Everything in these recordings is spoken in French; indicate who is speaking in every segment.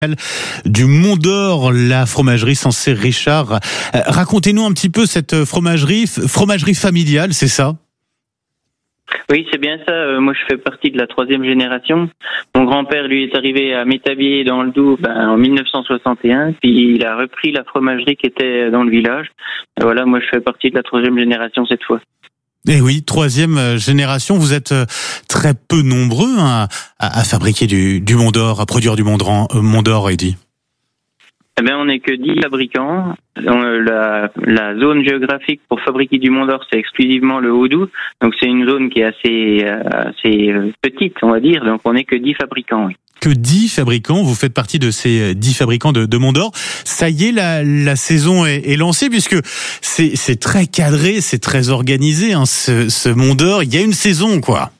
Speaker 1: Du Mont d'Or, la fromagerie Sensé Richard. Racontez-nous un petit peu cette fromagerie familiale, c'est ça?
Speaker 2: Oui, c'est bien ça. Moi, je fais partie de la 3e génération. Mon grand-père, lui, est arrivé à Métabier dans le Doubs en 1961. Puis il a repris la fromagerie qui était dans le village. Et voilà, moi, je fais partie de la 3e génération cette fois.
Speaker 1: Eh oui, 3e génération. Vous êtes très peu nombreux à fabriquer du Mont d'Or, à produire du Mont d'Or, Eddy.
Speaker 2: Eh bien, on n'est que 10 fabricants. La zone géographique pour fabriquer du Mont d'Or, c'est exclusivement le Haut-Doubs. Donc, c'est une zone qui est assez petite, on va dire. Donc, on n'est que 10 fabricants. Oui.
Speaker 1: Que 10 fabricants, vous faites partie de ces 10 fabricants de Mont d'Or. Ça y est, la saison est lancée puisque c'est très cadré, c'est très organisé, hein, ce Mont d'Or. Il y a une saison, quoi.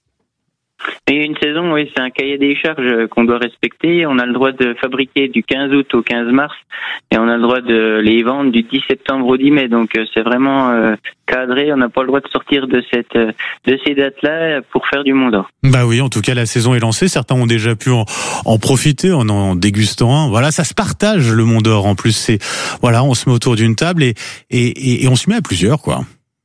Speaker 2: Il y a une saison, oui, c'est un cahier des charges qu'on doit respecter. On a le droit de fabriquer du 15 août au 15 mars et on a le droit de les vendre du 10 septembre au 10 mai. Donc c'est vraiment cadré. On n'a pas le droit de sortir de ces dates-là pour faire du Mont d'Or. Bah
Speaker 1: oui, en tout cas la saison est lancée. Certains ont déjà pu en profiter en dégustant un. Voilà, ça se partage le Mont d'Or. En plus, on se met autour d'une table et on se met à plusieurs, quoi.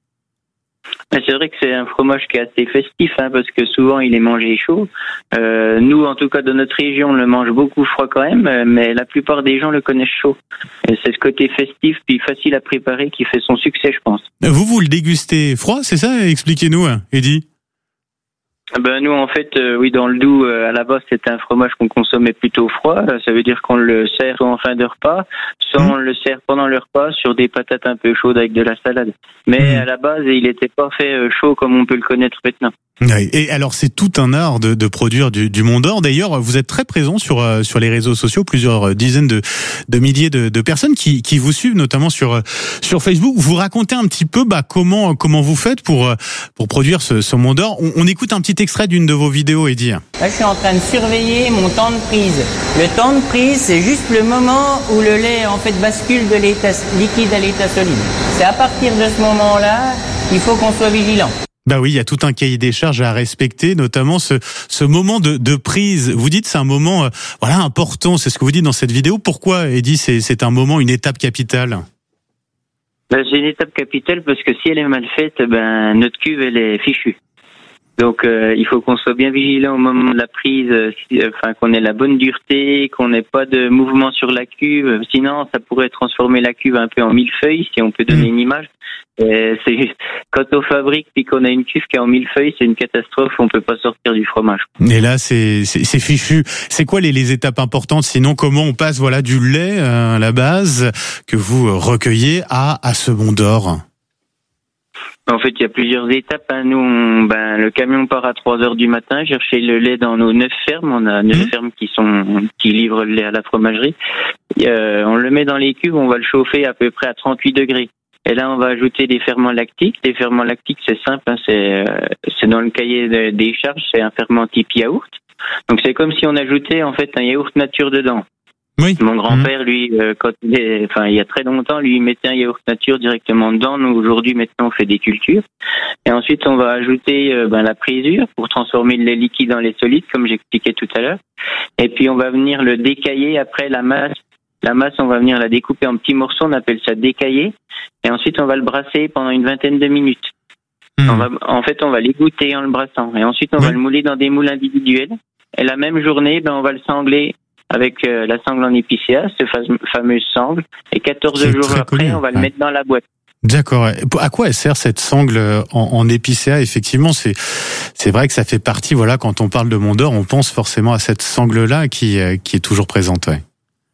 Speaker 2: C'est vrai que c'est un fromage qui est assez festif, parce que souvent il est mangé chaud. Nous, en tout cas, de notre région, on le mange beaucoup froid quand même, mais la plupart des gens le connaissent chaud. Et c'est ce côté festif puis facile à préparer qui fait son succès, je pense.
Speaker 1: Vous le dégustez froid, c'est ça? Expliquez-nous, Eddy.
Speaker 2: Nous, en fait, oui, dans le Doubs, à la base, c'était un fromage qu'on consommait plutôt froid. Ça veut dire qu'on le sert soit en fin de repas, soit on le sert pendant le repas sur des patates un peu chaudes avec de la salade. Mais à la base, il n'était pas fait chaud comme on peut le connaître maintenant.
Speaker 1: Oui. Et alors, c'est tout un art de produire du Mont d'Or. D'ailleurs, vous êtes très présent sur les réseaux sociaux, plusieurs dizaines de milliers de personnes qui vous suivent, notamment sur Facebook. Vous racontez un petit peu comment vous faites pour produire ce Mont d'Or. On écoute un petit extrait d'une de vos vidéos, Eddy.
Speaker 3: Là, je suis en train de surveiller mon temps de prise. Le temps de prise, c'est juste le moment où le lait en fait bascule de l'état liquide à l'état solide. C'est à partir de ce moment-là qu'il faut qu'on soit vigilant.
Speaker 1: Bah oui, il y a tout un cahier des charges à respecter, notamment ce moment de prise. Vous dites c'est un moment important, c'est ce que vous dites dans cette vidéo. Pourquoi, Eddy, c'est un moment, une étape capitale?
Speaker 2: C'est une étape capitale parce que si elle est mal faite, notre cuve elle est fichue. Donc il faut qu'on soit bien vigilant au moment de la prise, qu'on ait la bonne dureté, qu'on n'ait pas de mouvement sur la cuve. Sinon, ça pourrait transformer la cuve un peu en millefeuille, si on peut donner une image. Quand on fabrique puis qu'on a une cuve qui est en millefeuille, c'est une catastrophe. On peut pas sortir du fromage.
Speaker 1: Et là, c'est fichu. C'est quoi les étapes importantes? Sinon, comment on passe du lait à la base que vous recueillez à ce Mont d'Or?
Speaker 2: En fait, il y a plusieurs étapes. Nous, le camion part à 3h du matin chercher le lait dans nos 9 fermes. On a 9 fermes qui livrent le lait à la fromagerie. On le met dans les cuves, on va le chauffer à peu près à 38 degrés. Et là, on va ajouter des ferments lactiques. Les ferments lactiques, c'est simple, c'est dans le cahier des charges, c'est un ferment type yaourt. Donc, c'est comme si on ajoutait en fait un yaourt nature dedans. Oui. Mon grand-père, lui, il y a très longtemps, lui, il mettait un yaourt nature directement dedans. Nous, aujourd'hui, maintenant, on fait des cultures. Et ensuite, on va ajouter la présure pour transformer le lait liquide en lait solide, comme j'expliquais tout à l'heure. Et puis, on va venir le décailler après la masse. La masse, on va venir la découper en petits morceaux, on appelle ça décailler. Et ensuite, on va le brasser pendant une vingtaine de minutes. On va l'égoutter en le brassant. Et ensuite, on va le mouler dans des moules individuels. Et la même journée, on va le sangler avec la sangle en épicéa, cette fameuse sangle. Et 14 jours après, on va le mettre dans la boîte.
Speaker 1: D'accord. À quoi elle sert cette sangle en épicéa? Effectivement, c'est vrai que ça fait partie, quand on parle de Mont d'Or, on pense forcément à cette sangle-là qui est toujours présente, ouais.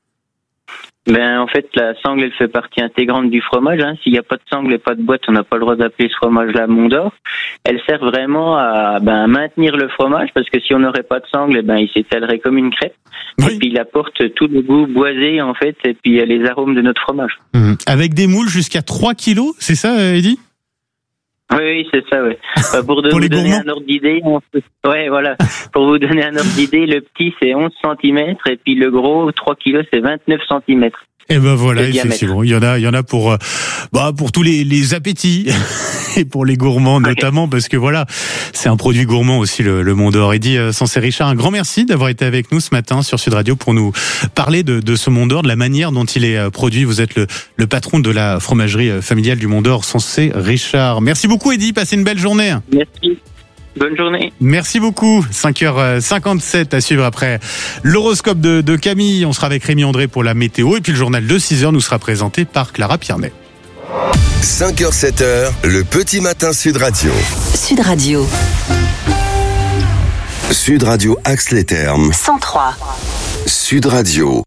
Speaker 2: En fait, la sangle, elle fait partie intégrante du fromage. S'il n'y a pas de sangle et pas de boîte, on n'a pas le droit d'appeler ce fromage-là Mont d'Or. Elle sert vraiment à maintenir le fromage, parce que si on n'aurait pas de sangle, il s'étalerait comme une crêpe. Oui. Et puis il apporte tout le goût boisé, en fait, et puis les arômes de notre fromage.
Speaker 1: Avec des moules jusqu'à 3 kilos, c'est ça, Eddy?
Speaker 2: Oui, c'est ça, ouais. Pour vous donner un ordre d'idée, Pour vous donner un ordre d'idée, le petit, c'est 11 cm, et puis le gros, 3 kilos, c'est 29 cm.
Speaker 1: Et ben voilà, effectivement, il y en a pour tous les appétits et pour les gourmands notamment, parce que voilà, c'est un produit gourmand aussi le Mont d'Or. Eddy Sensé-Richard, un grand merci d'avoir été avec nous ce matin sur Sud Radio pour nous parler de ce Mont d'Or, de la manière dont il est produit. Vous êtes le patron de la fromagerie familiale du Mont d'Or, Sensé-Richard. Merci beaucoup Eddy, passez une belle journée.
Speaker 2: Merci. Bonne journée.
Speaker 1: Merci beaucoup. 5h57 à suivre après l'horoscope de Camille. On sera avec Rémi André pour la météo. Et puis le journal de 6h nous sera présenté par Clara Piernet.
Speaker 4: 5h, 7h, le petit matin Sud Radio.
Speaker 5: Sud Radio.
Speaker 4: Sud Radio Axe-les-Thermes.
Speaker 5: 103.
Speaker 4: Sud Radio.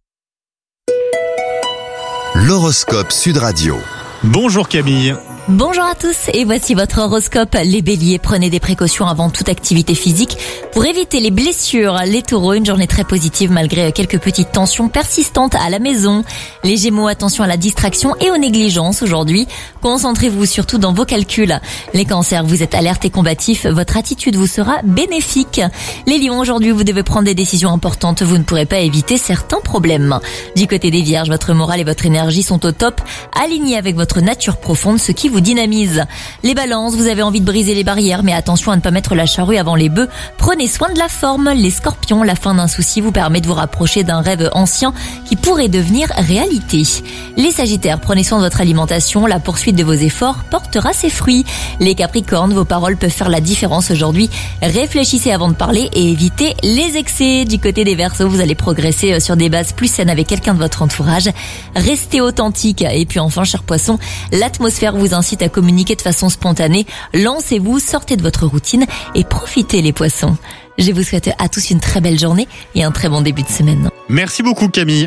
Speaker 4: L'horoscope Sud Radio.
Speaker 1: Bonjour Camille.
Speaker 6: Bonjour à tous et voici votre horoscope. Les béliers, prenez des précautions avant toute activité physique pour éviter les blessures. Les taureaux, une journée très positive malgré quelques petites tensions persistantes à la maison. Les gémeaux, attention à la distraction et aux négligences aujourd'hui. Concentrez-vous surtout dans vos calculs. Les cancers, vous êtes alerte et combatif, votre attitude vous sera bénéfique. Les lions, aujourd'hui vous devez prendre des décisions importantes, vous ne pourrez pas éviter certains problèmes. Du côté des vierges, votre morale et votre énergie sont au top, alignés avec votre nature profonde, ce qui vous dynamise. Les balances, vous avez envie de briser les barrières, mais attention à ne pas mettre la charrue avant les bœufs. Prenez soin de la forme. Les scorpions, la fin d'un souci vous permet de vous rapprocher d'un rêve ancien qui pourrait devenir réalité. Les sagittaires, prenez soin de votre alimentation. La poursuite de vos efforts portera ses fruits. Les capricornes, vos paroles peuvent faire la différence aujourd'hui. Réfléchissez avant de parler et évitez les excès. Du côté des Verseaux, vous allez progresser sur des bases plus saines avec quelqu'un de votre entourage. Restez authentique. Et puis enfin, chers poissons, l'atmosphère vous incite à communiquer de façon spontanée. Lancez-vous, sortez de votre routine et profitez les poissons. Je vous souhaite à tous une très belle journée et un très bon début de semaine.
Speaker 1: Merci beaucoup Camille.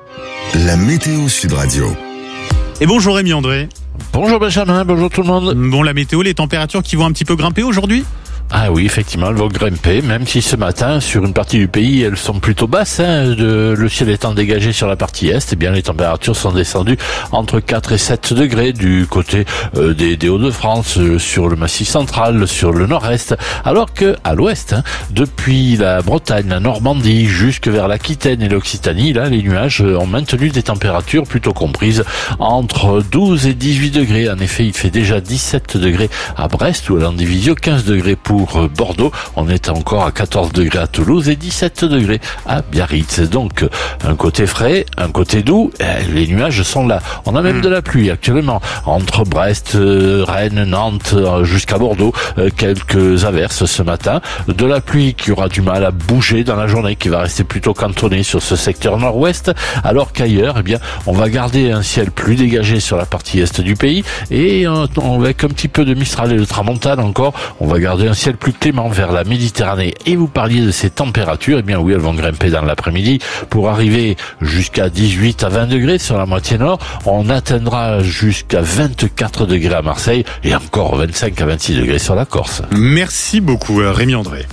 Speaker 4: La météo Sud Radio.
Speaker 1: Et bonjour Rémi André.
Speaker 7: Bonjour Benjamin, bonjour tout le monde.
Speaker 1: Bon, la météo, les températures qui vont un petit peu grimper aujourd'hui ?
Speaker 7: Ah oui, effectivement, elles vont grimper, même si ce matin, sur une partie du pays, elles sont plutôt basses. Le ciel étant dégagé sur la partie est, eh bien les températures sont descendues entre 4 et 7 degrés du côté des Hauts-de-France, sur le Massif central, sur le nord-est, alors que à l'ouest, depuis la Bretagne, la Normandie, jusque vers l'Aquitaine et l'Occitanie, là, les nuages ont maintenu des températures plutôt comprises entre 12 et 18 degrés. En effet, il fait déjà 17 degrés à Brest ou à l'Andivisio, 15 degrés pour Bordeaux, on est encore à 14 degrés à Toulouse et 17 degrés à Biarritz. Donc un côté frais, un côté doux, les nuages sont là. On a même de la pluie actuellement entre Brest, Rennes, Nantes jusqu'à Bordeaux, quelques averses ce matin, de la pluie qui aura du mal à bouger dans la journée, qui va rester plutôt cantonnée sur ce secteur nord-ouest, alors qu'ailleurs, eh bien, on va garder un ciel plus dégagé sur la partie est du pays et avec un petit peu de Mistral et de Tramontane encore, on va garder un ciel plus clément vers la Méditerranée. Et vous parliez de ces températures, eh bien oui, elles vont grimper dans l'après-midi pour arriver jusqu'à 18 à 20 degrés sur la moitié nord. On atteindra jusqu'à 24 degrés à Marseille et encore 25 à 26 degrés sur la Corse.
Speaker 1: Merci beaucoup Rémi André.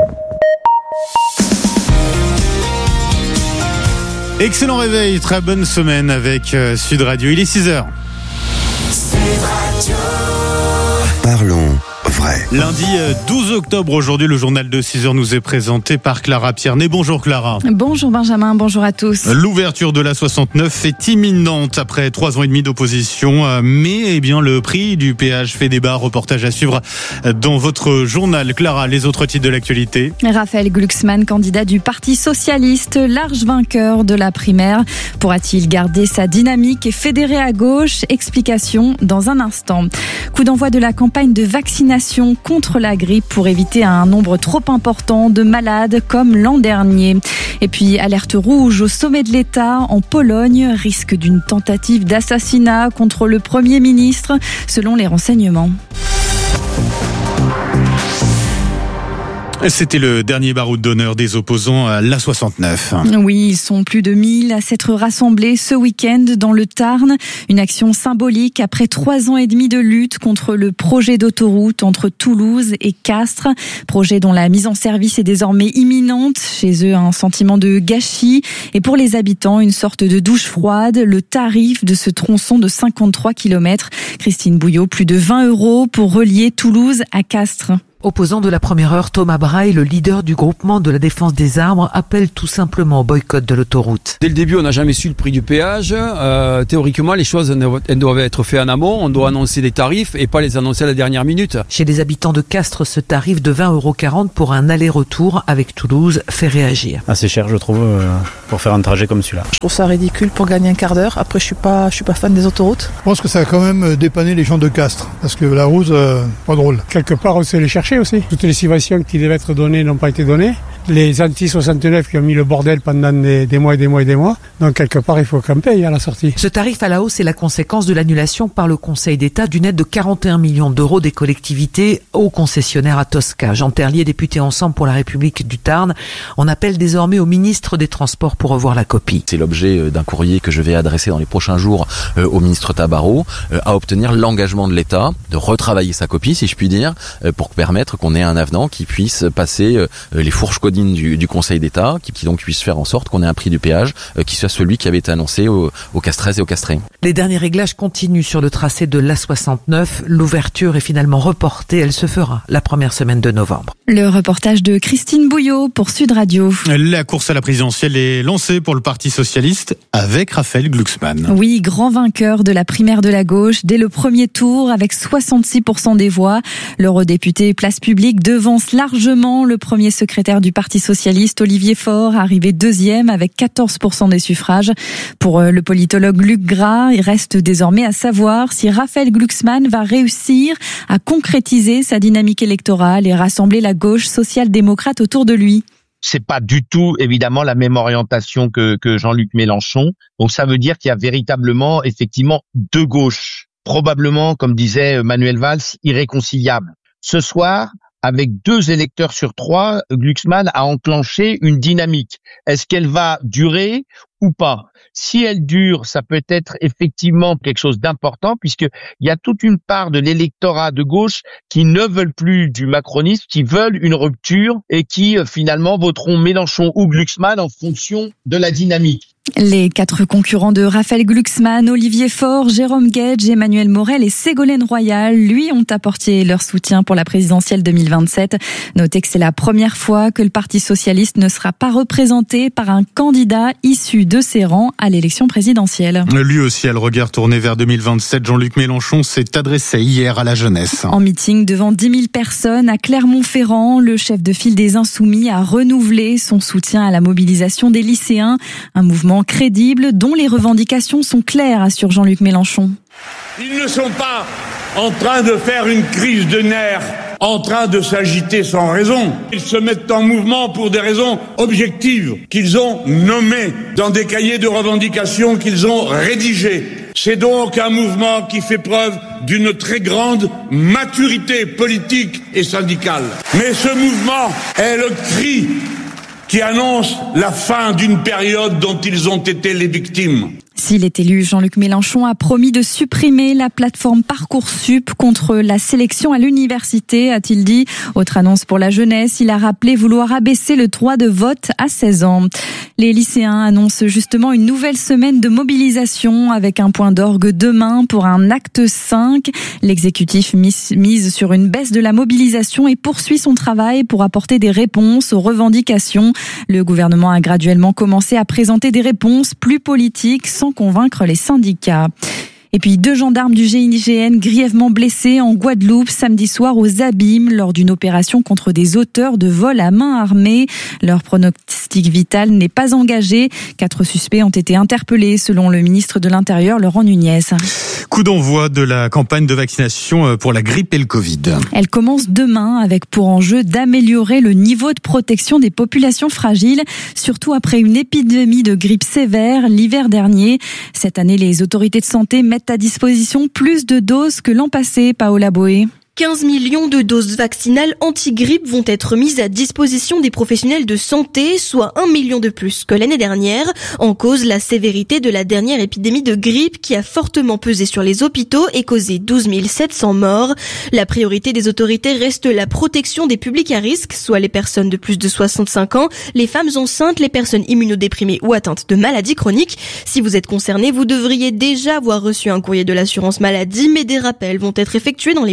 Speaker 1: Excellent réveil, très bonne semaine avec Sud Radio. Il est 6h.
Speaker 4: Parlons vrai.
Speaker 1: Lundi 12 octobre, aujourd'hui, le journal de 6h nous est présenté par Clara Piernet. Bonjour Clara.
Speaker 8: Bonjour Benjamin, bonjour à tous.
Speaker 1: L'ouverture de la 69 est imminente après 3 ans et demi d'opposition, mais le prix du péage fait débat. Reportage à suivre dans votre journal. Clara, les autres titres de l'actualité.
Speaker 8: Raphaël Glucksmann, candidat du Parti Socialiste, large vainqueur de la primaire. Pourra-t-il garder sa dynamique et fédérer à gauche ? Explication dans un instant. Coup d'envoi de la campagne de vaccination contre la grippe pour éviter un nombre trop important de malades comme l'an dernier. Et puis, alerte rouge au sommet de l'État en Pologne, risque d'une tentative d'assassinat contre le Premier ministre, selon les renseignements.
Speaker 1: C'était le dernier baroud d'honneur des opposants à l'A69.
Speaker 8: Oui, ils sont plus de 1000 à s'être rassemblés ce week-end dans le Tarn. Une action symbolique après 3 ans et demi de lutte contre le projet d'autoroute entre Toulouse et Castres. Projet dont la mise en service est désormais imminente. Chez eux, un sentiment de gâchis. Et pour les habitants, une sorte de douche froide. Le tarif de ce tronçon de 53 km. Christine Bouillot, plus de 20 € pour relier Toulouse à Castres.
Speaker 5: Opposant de la première heure, Thomas Braille, le leader du groupement de la défense des arbres, appelle tout simplement au boycott de l'autoroute.
Speaker 9: Dès le début, on n'a jamais su le prix du péage. Théoriquement, les choses elles doivent être faites en amont. On doit annoncer les tarifs et pas les annoncer à la dernière minute.
Speaker 5: Chez les habitants de Castres, ce tarif de 20,40 € pour un aller-retour avec Toulouse fait réagir.
Speaker 10: Assez cher, je trouve, pour faire un trajet comme celui-là.
Speaker 11: Je trouve ça ridicule pour gagner un quart d'heure. Après, je suis pas fan des autoroutes.
Speaker 12: Je pense que ça a quand même dépanné les gens de Castres, parce que la route, pas drôle.
Speaker 13: Quelque part, on sait les chercher aussi. Toutes les subventions qui devaient être données n'ont pas été données. Les anti-69 qui ont mis le bordel pendant des mois et des mois et des mois. Donc, quelque part, il faut qu'on paye à la sortie.
Speaker 5: Ce tarif à la hausse est la conséquence de l'annulation par le Conseil d'État d'une aide de 41 millions d'euros des collectivités aux concessionnaires à Tosca. Jean Terlier, député Ensemble pour la République du Tarn, on appelle désormais au ministre des Transports pour revoir la copie.
Speaker 14: C'est l'objet d'un courrier que je vais adresser dans les prochains jours au ministre Tabarot, à obtenir l'engagement de l'État de retravailler sa copie, si je puis dire, pour permettre qu'on ait un avenant qui puisse passer les fourches codines du Conseil d'État, qui donc puisse faire en sorte qu'on ait un prix du péage qui soit celui qui avait été annoncé aux Castraises et aux Castrés.
Speaker 5: Les derniers réglages continuent sur le tracé de l'A69. L'ouverture est finalement reportée. Elle se fera la première semaine de novembre.
Speaker 8: Le reportage de Christine Bouillot pour Sud Radio.
Speaker 1: La course à la présidentielle est lancée pour le Parti socialiste avec Raphaël Glucksmann.
Speaker 8: Oui, grand vainqueur de la primaire de la gauche dès le premier tour avec 66% des voix. L'eurodéputé Place Publique devance largement le premier secrétaire du Parti socialiste, Olivier Faure, arrivé deuxième avec 14% des suffrages. Pour le politologue Luc Gras, il reste désormais à savoir si Raphaël Glucksmann va réussir à concrétiser sa dynamique électorale et rassembler la gauche social-démocrate autour de lui.
Speaker 15: C'est pas du tout, évidemment, la même orientation que Jean-Luc Mélenchon. Donc, ça veut dire qu'il y a véritablement, effectivement, deux gauches. Probablement, comme disait Manuel Valls, irréconciliables. Ce soir, avec 2 électeurs sur 3, Glucksmann a enclenché une dynamique. Est-ce qu'elle va durer ou pas? Si elle dure, ça peut être effectivement quelque chose d'important, puisque il y a toute une part de l'électorat de gauche qui ne veulent plus du macronisme, qui veulent une rupture et qui finalement voteront Mélenchon ou Glucksmann en fonction de la dynamique.
Speaker 8: Les 4 concurrents de Raphaël Glucksmann, Olivier Faure, Jérôme Guedj, Emmanuel Morel et Ségolène Royal, lui, ont apporté leur soutien pour la présidentielle 2027. Notez que c'est la première fois que le Parti socialiste ne sera pas représenté par un candidat issu de ses rangs à l'élection présidentielle.
Speaker 1: Lui aussi a le regard tourné vers 2027. Jean-Luc Mélenchon s'est adressé hier à la jeunesse.
Speaker 8: En meeting devant 10 000 personnes à Clermont-Ferrand, le chef de file des Insoumis a renouvelé son soutien à la mobilisation des lycéens. Un mouvement crédible dont les revendications sont claires, assure Jean-Luc Mélenchon.
Speaker 16: Ils ne sont pas en train de faire une crise de nerfs, en train de s'agiter sans raison. Ils se mettent en mouvement pour des raisons objectives qu'ils ont nommées dans des cahiers de revendications qu'ils ont rédigés. C'est donc un mouvement qui fait preuve d'une très grande maturité politique et syndicale. Mais ce mouvement est le cri qui annonce la fin d'une période dont ils ont été les victimes.
Speaker 8: S'il est élu, Jean-Luc Mélenchon a promis de supprimer la plateforme Parcoursup contre la sélection à l'université, a-t-il dit. Autre annonce pour la jeunesse, il a rappelé vouloir abaisser le droit de vote à 16 ans. Les lycéens annoncent justement une nouvelle semaine de mobilisation avec un point d'orgue demain pour un acte 5. L'exécutif mise sur une baisse de la mobilisation et poursuit son travail pour apporter des réponses aux revendications. Le gouvernement a graduellement commencé à présenter des réponses plus politiques sans convaincre les syndicats. Et puis 2 gendarmes du GIGN grièvement blessés en Guadeloupe samedi soir aux Abîmes lors d'une opération contre des auteurs de vol à main armée. Leur pronostic vital n'est pas engagé. 4 suspects ont été interpellés selon le ministre de l'Intérieur Laurent Nunez.
Speaker 1: Coup d'envoi de la campagne de vaccination pour la grippe et le Covid.
Speaker 8: Elle commence demain avec pour enjeu d'améliorer le niveau de protection des populations fragiles, surtout après une épidémie de grippe sévère l'hiver dernier. Cette année, les autorités de santé mettent à disposition plus de doses que l'an passé, Paola Boé.
Speaker 17: 15 millions de doses vaccinales anti-grippe vont être mises à disposition des professionnels de santé, soit 1 million de plus que l'année dernière. En cause, la sévérité de la dernière épidémie de grippe qui a fortement pesé sur les hôpitaux et causé 12 700 morts. La priorité des autorités reste la protection des publics à risque, soit les personnes de plus de 65 ans, les femmes enceintes, les personnes immunodéprimées ou atteintes de maladies chroniques. Si vous êtes concerné, vous devriez déjà avoir reçu un courrier de l'assurance maladie, mais des rappels vont être effectués dans les prochaines semaines.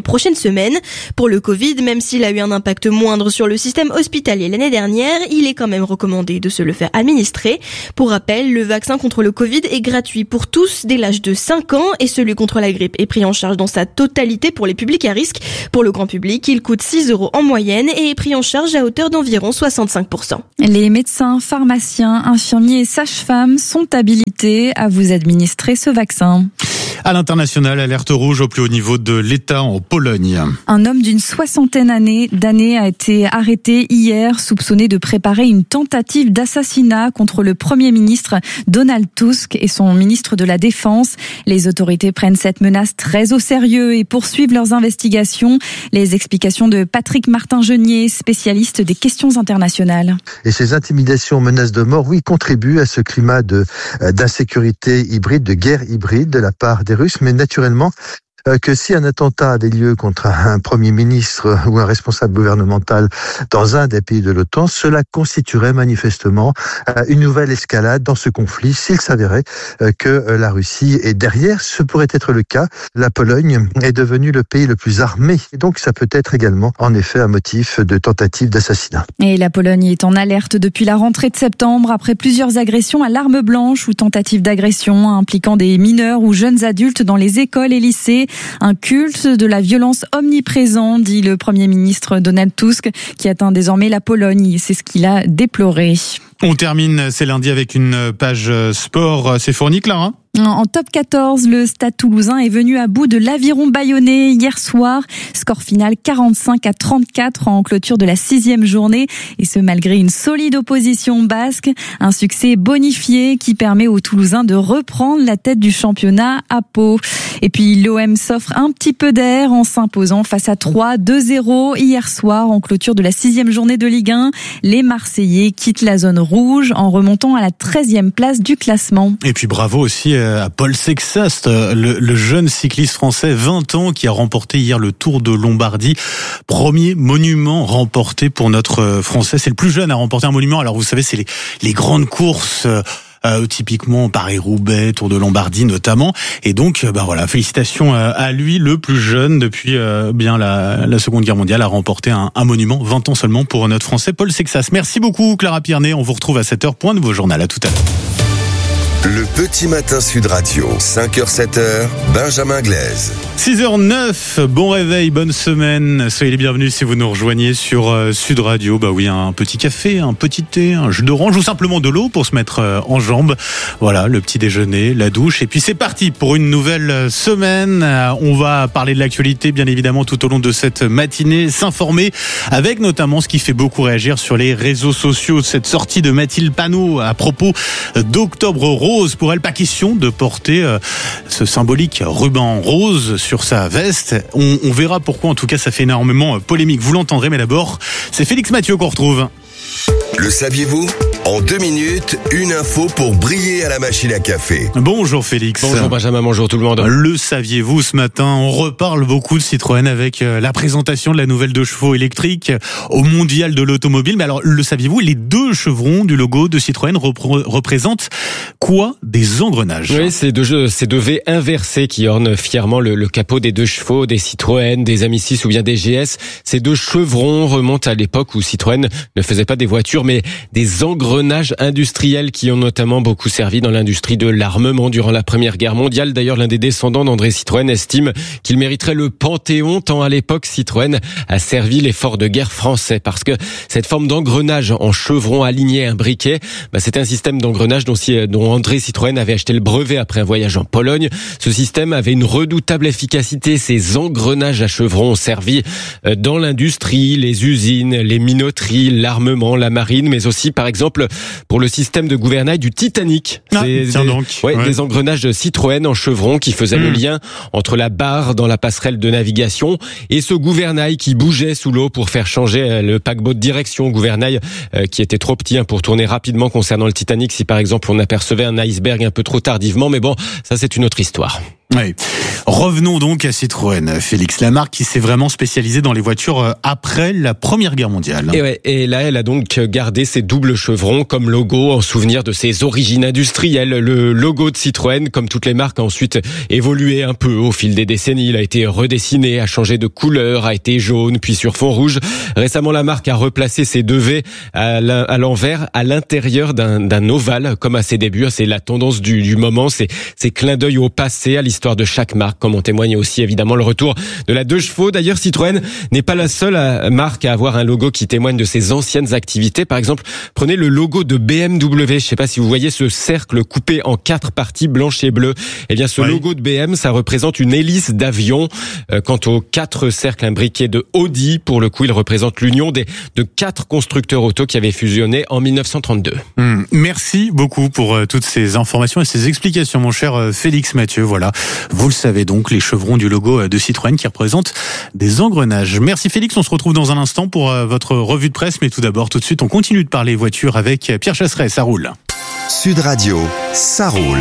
Speaker 17: semaine. Pour le Covid, même s'il a eu un impact moindre sur le système hospitalier l'année dernière, il est quand même recommandé de se le faire administrer. Pour rappel, le vaccin contre le Covid est gratuit pour tous dès l'âge de 5 ans et celui contre la grippe est pris en charge dans sa totalité pour les publics à risque. Pour le grand public, il coûte 6 € en moyenne et est pris en charge à hauteur d'environ 65%.
Speaker 8: Les médecins, pharmaciens, infirmiers et sages-femmes sont habilités à vous administrer ce vaccin.
Speaker 1: À l'international, alerte rouge au plus haut niveau de l'État en Pologne.
Speaker 8: Un homme d'une 60aine d'années a été arrêté hier, soupçonné de préparer une tentative d'assassinat contre le Premier ministre Donald Tusk et son ministre de la Défense. Les autorités prennent cette menace très au sérieux et poursuivent leurs investigations. Les explications de Patrick Martin-Genier, spécialiste des questions internationales.
Speaker 18: Et ces intimidations, menaces de mort, oui, contribuent à ce climat d'insécurité hybride, de guerre hybride de la part des Russes, mais naturellement que si un attentat avait lieu contre un Premier ministre ou un responsable gouvernemental dans un des pays de l'OTAN, cela constituerait manifestement une nouvelle escalade dans ce conflit s'il s'avérait que la Russie est derrière. Ce pourrait être le cas. La Pologne est devenue le pays le plus armé. Et donc ça peut être également en effet un motif de tentative d'assassinat.
Speaker 8: Et la Pologne est en alerte depuis la rentrée de septembre après plusieurs agressions à l'arme blanche ou tentatives d'agression impliquant des mineurs ou jeunes adultes dans les écoles et lycées. Un culte de la violence omniprésent, dit le Premier ministre Donald Tusk, qui atteint désormais la Pologne. C'est ce qu'il a déploré.
Speaker 1: On termine, c'est lundi, avec une page sport. C'est fourni, Clara ?
Speaker 8: En top 14, le Stade Toulousain est venu à bout de l'Aviron Bayonnais hier soir. Score final 45-34 en clôture de la 6e journée. Et ce, malgré une solide opposition basque. Un succès bonifié qui permet aux Toulousains de reprendre la tête du championnat à Pau. Et puis l'OM s'offre un petit peu d'air en s'imposant face à 2-0 hier soir en clôture de la 6e journée de Ligue 1. Les Marseillais quittent la zone rouge en remontant à la 13e place du classement.
Speaker 1: Et puis bravo aussi à Paul Sexast, le jeune cycliste français, 20 ans, qui a remporté hier le Tour de Lombardie. Premier monument remporté pour notre Français. C'est le plus jeune à remporter un monument. Alors vous savez, c'est les grandes courses, typiquement Paris-Roubaix, Tour de Lombardie notamment. Et donc, voilà, félicitations à lui, le plus jeune depuis la Seconde Guerre mondiale, à remporter un monument, 20 ans seulement pour notre Français Paul Sexas. Merci beaucoup Clara Pierné. On vous retrouve à 7h, point de vos journal. À tout à l'heure.
Speaker 4: Le petit matin Sud Radio, 5h-7h, Benjamin Glaise.
Speaker 1: 6h09, bon réveil, bonne semaine. Soyez les bienvenus si vous nous rejoignez sur Sud Radio. Bah oui, un petit café, un petit thé, un jus d'orange ou simplement de l'eau pour se mettre en jambes. Voilà, le petit déjeuner, la douche. Et puis c'est parti pour une nouvelle semaine. On va parler de l'actualité, bien évidemment, tout au long de cette matinée. S'informer avec notamment ce qui fait beaucoup réagir sur les réseaux sociaux. Cette sortie de Mathilde Panot à propos d'Octobre Rose. Pour elle, pas question de porter ce symbolique ruban rose sur sa veste. On verra pourquoi, en tout cas, ça fait énormément polémique. Vous l'entendrez, mais d'abord, c'est Félix Mathieu qu'on retrouve.
Speaker 4: Le saviez-vous ? En 2 minutes, une info pour briller à la machine à café.
Speaker 1: Bonjour Félix.
Speaker 19: Bonjour Benjamin, bonjour tout le monde.
Speaker 1: Le saviez-vous ce matin ? On reparle beaucoup de Citroën avec la présentation de la nouvelle 2 chevaux électrique au mondial de l'automobile. Mais alors, le saviez-vous ? Les 2 chevrons du logo de Citroën représentent quoi ? Des engrenages.
Speaker 19: Oui, c'est 2 V inversés qui ornent fièrement le capot des 2 chevaux, des Citroën, des Ami 6 ou bien des GS. Ces 2 chevrons remontent à l'époque où Citroën ne faisait pas des voitures, mais des engrenages industriels qui ont notamment beaucoup servi dans l'industrie de l'armement durant la Première Guerre mondiale. D'ailleurs, l'un des descendants d'André Citroën estime qu'il mériterait le Panthéon tant à l'époque Citroën a servi l'effort de guerre français, parce que cette forme d'engrenage en chevron aligné à un briquet, c'était un système d'engrenage dont André Citroën avait acheté le brevet après un voyage en Pologne. Ce système avait une redoutable efficacité. Ces engrenages à chevron ont servi dans l'industrie, les usines, les minoteries, l'armement, la marine, mais aussi par exemple pour le système de gouvernail du Titanic. Des engrenages Citroën en chevron qui faisaient le lien entre la barre dans la passerelle de navigation et ce gouvernail qui bougeait sous l'eau pour faire changer le paquebot de direction. Gouvernail qui était trop petit pour tourner rapidement concernant le Titanic si par exemple on apercevait un iceberg un peu trop tardivement. Mais bon, ça c'est une autre histoire.
Speaker 1: Oui. Revenons donc à Citroën, Félix, la marque qui s'est vraiment spécialisée dans les voitures après la Première Guerre mondiale.
Speaker 19: Et là, elle a donc gardé ses doubles chevrons comme logo en souvenir de ses origines industrielles. Le logo de Citroën, comme toutes les marques, a ensuite évolué un peu au fil des décennies. Il a été redessiné, a changé de couleur, a été jaune, puis sur fond rouge. Récemment, la marque a replacé ses deux V à l'envers, à l'intérieur d'un ovale, comme à ses débuts. C'est la tendance du moment, c'est clin d'œil au passé, à l'histoire de chaque marque, comme en témoigne aussi évidemment le retour de la 2 chevaux. D'ailleurs, Citroën n'est pas la seule marque à avoir un logo qui témoigne de ses anciennes activités. Par exemple, prenez le logo de BMW. Je ne sais pas si vous voyez ce cercle coupé en 4 parties blanches et bleues. Eh bien, ce logo de BM, ça représente une hélice d'avion. Quant aux 4 cercles imbriqués de Audi, pour le coup, il représente l'union de 4 constructeurs auto qui avaient fusionné en 1932.
Speaker 1: Merci beaucoup pour toutes ces informations et ces explications, mon cher Félix Mathieu. Voilà. Vous le savez donc, les chevrons du logo de Citroën qui représentent des engrenages. Merci Félix, on se retrouve dans un instant pour votre revue de presse, mais tout d'abord, tout de suite, on continue de parler voiture avec Pierre Chasseret. Ça roule.
Speaker 20: Sud Radio, ça roule.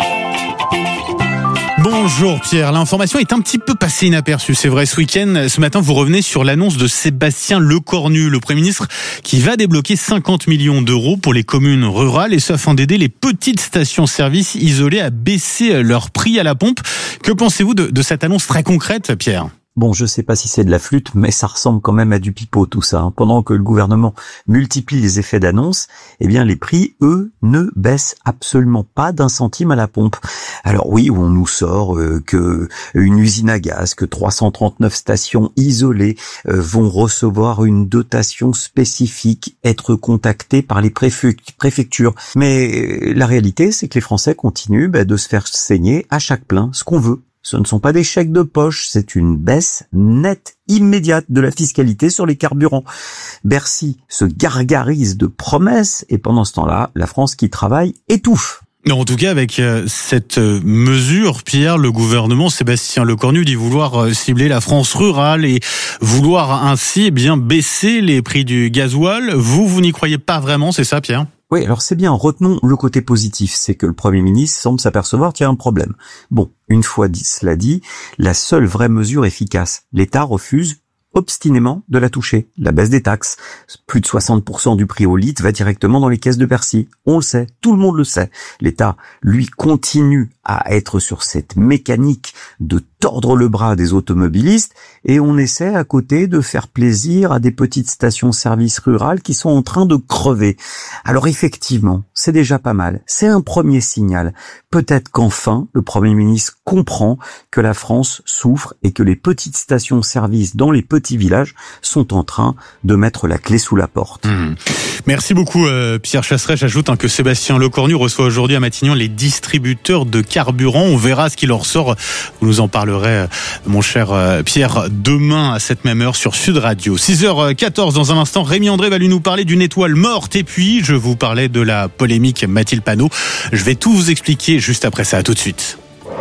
Speaker 1: Bonjour Pierre, l'information est un petit peu passée inaperçue, c'est vrai. Ce week-end, ce matin, vous revenez sur l'annonce de Sébastien Lecornu, le Premier ministre, qui va débloquer 50 millions d'euros pour les communes rurales, et ce afin d'aider les petites stations-service isolées à baisser leur prix à la pompe. Que pensez-vous de cette annonce très concrète, Pierre ?
Speaker 21: Bon, je sais pas si c'est de la flûte, mais ça ressemble quand même à du pipeau tout ça. Pendant que le gouvernement multiplie les effets d'annonce, eh bien les prix, eux, ne baissent absolument pas d'un centime à la pompe. Alors oui, on nous sort que une usine à gaz, que 339 stations isolées vont recevoir une dotation spécifique, être contactées par les préfectures. Mais la réalité, c'est que les Français continuent de se faire saigner à chaque plein ce qu'on veut. Ce ne sont pas des chèques de poche, c'est une baisse nette, immédiate de la fiscalité sur les carburants. Bercy se gargarise de promesses et pendant ce temps-là, la France qui travaille étouffe.
Speaker 1: En tout cas, avec cette mesure, Pierre, le gouvernement Sébastien Lecornu dit vouloir cibler la France rurale et vouloir ainsi baisser les prix du gasoil. Vous n'y croyez pas vraiment, c'est ça, Pierre ?
Speaker 21: Oui, alors c'est bien, retenons le côté positif, c'est que le Premier ministre semble s'apercevoir qu'il y a un problème. Bon, une fois cela dit, la seule vraie mesure efficace, l'État refuse obstinément de la toucher, la baisse des taxes. Plus de 60% du prix au litre va directement dans les caisses de Bercy. On le sait, tout le monde le sait. L'État, lui, continue à être sur cette mécanique de tordre le bras des automobilistes et on essaie à côté de faire plaisir à des petites stations-service rurales qui sont en train de crever. Alors effectivement, c'est déjà pas mal. C'est un premier signal. Peut-être qu'enfin, le Premier ministre comprend que la France souffre et que les petites stations-service dans les petits villages sont en train de mettre la clé sous la porte.
Speaker 1: Merci beaucoup Pierre Chasseret. J'ajoute que Sébastien Lecornu reçoit aujourd'hui à Matignon les distributeurs de carburant. On verra ce qu'il en ressort. Vous nous en parlerez, mon cher Pierre, demain à cette même heure sur Sud Radio. 6h14 dans un instant. Rémi André va lui nous parler d'une étoile morte. Et puis, je vous parlais de la polémique Mathilde Panot. Je vais tout vous expliquer juste après ça. À tout de suite.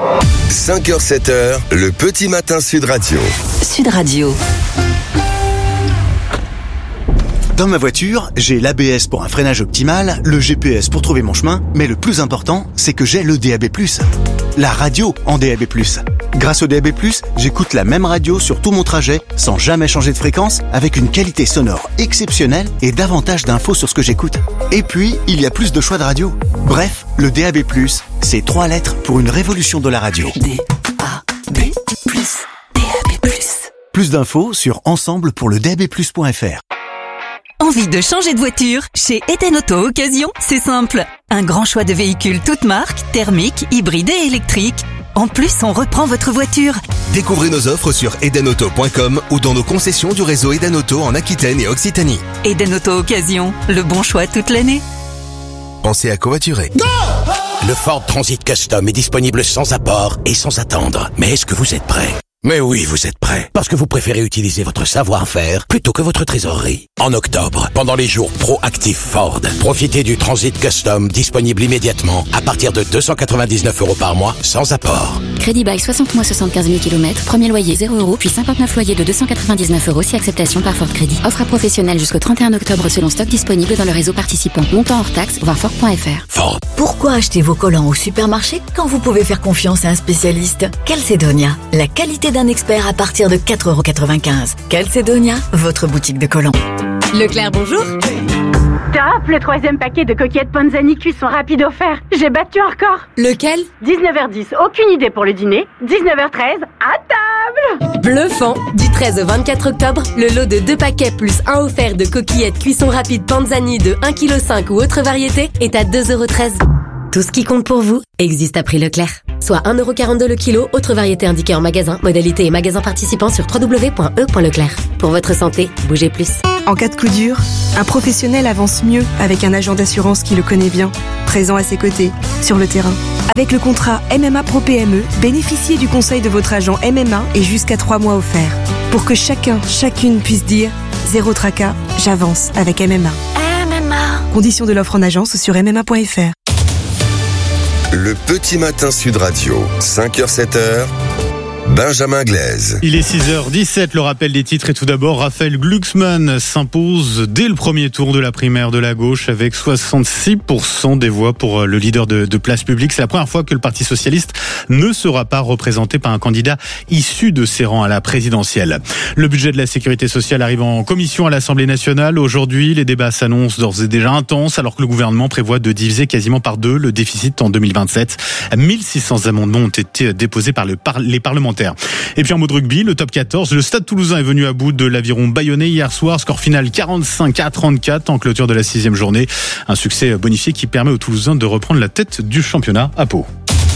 Speaker 4: 5h, 7h, le petit matin Sud Radio.
Speaker 20: Sud Radio. Dans ma voiture, j'ai l'ABS pour un freinage optimal, le GPS pour trouver mon chemin, mais le plus important, c'est que j'ai le DAB+. La radio en DAB+. Grâce au DAB+, j'écoute la même radio sur tout mon trajet, sans jamais changer de fréquence, avec une qualité sonore exceptionnelle et davantage d'infos sur ce que j'écoute. Et puis, il y a plus de choix de radio. Bref, le DAB+, c'est 3 lettres pour une révolution de la radio. DAB+. Plus d'infos sur ensemblepourledab+.fr.
Speaker 22: Envie de changer de voiture? Chez Eden Auto Occasion, c'est simple. Un grand choix de véhicules toutes marques, thermiques, hybrides et électriques. En plus, on reprend votre voiture.
Speaker 20: Découvrez nos offres sur edenauto.com ou dans nos concessions du réseau Eden Auto en Aquitaine et Occitanie.
Speaker 22: Eden Auto Occasion, le bon choix toute l'année.
Speaker 20: Pensez à covoiturer.
Speaker 23: Le Ford Transit Custom est disponible sans apport et sans attendre. Mais est-ce que vous êtes prêts ?
Speaker 2: Mais oui, vous êtes prêts. Parce que vous préférez utiliser votre savoir-faire plutôt que votre trésorerie. En octobre, pendant les jours Pro-Active Ford, profitez du Transit Custom disponible immédiatement à partir de 299 € par mois sans apport.
Speaker 3: Crédit bail 60 mois 75 000 km, premier loyer 0 €, puis 59 loyers de 299 € si acceptation par Ford Crédit. Offre à professionnels jusqu'au 31 octobre selon stock disponible dans le réseau participant. Montant hors taxe, voir Ford.fr.
Speaker 2: Ford.
Speaker 23: Pourquoi acheter vos collants au supermarché quand vous pouvez faire confiance à un spécialiste? Calcedonia, la qualité d'un expert à partir de 4,95 €. Calcedonia, votre boutique de collants.
Speaker 24: Leclerc, bonjour.
Speaker 25: Top, le 3e paquet de coquillettes Panzani cuisson rapide offert. J'ai battu un record.
Speaker 24: Lequel?
Speaker 25: 19h10, aucune idée pour le dîner. 19h13, à table.
Speaker 24: Bluffant. Du 13 au 24 octobre, le lot de 2 paquets plus 1 offert de coquillettes cuisson rapide Panzani de 1,5 kg ou autre variété est à 2,13 €. Tout ce qui compte pour vous existe à prix Leclerc. Soit 1,42 € le kilo, autre variété indiquée en magasin, modalité et magasin participant sur www.e.leclerc. Pour votre santé, bougez plus.
Speaker 26: En cas de coup dur, un professionnel avance mieux avec un agent d'assurance qui le connaît bien, présent à ses côtés, sur le terrain. Avec le contrat MMA Pro PME, bénéficiez du conseil de votre agent MMA et jusqu'à 3 mois offerts. Pour que chacune puisse dire « Zéro tracas, j'avance avec MMA ». MMA. Conditions de l'offre en agence sur mma.fr.
Speaker 4: Le petit matin Sud Radio, 5h, 7h, Benjamin Glaise.
Speaker 1: Il est 6h17, le rappel des titres. Et tout d'abord, Raphaël Glucksmann s'impose dès le premier tour de la primaire de la gauche avec 66% des voix pour le leader de Place Publique. C'est la première fois que le Parti Socialiste ne sera pas représenté par un candidat issu de ses rangs à la présidentielle. Le budget de la sécurité sociale arrive en commission à l'Assemblée nationale. Aujourd'hui, les débats s'annoncent d'ores et déjà intenses alors que le gouvernement prévoit de diviser quasiment par 2 le déficit en 2027. 1600 amendements ont été déposés par les parlementaires. Et puis en mode rugby, le top 14, le Stade Toulousain est venu à bout de l'Aviron Bayonnais hier soir, score final 45-34 en clôture de la 6e journée. Un succès bonifié qui permet aux Toulousains de reprendre la tête du championnat à Pau.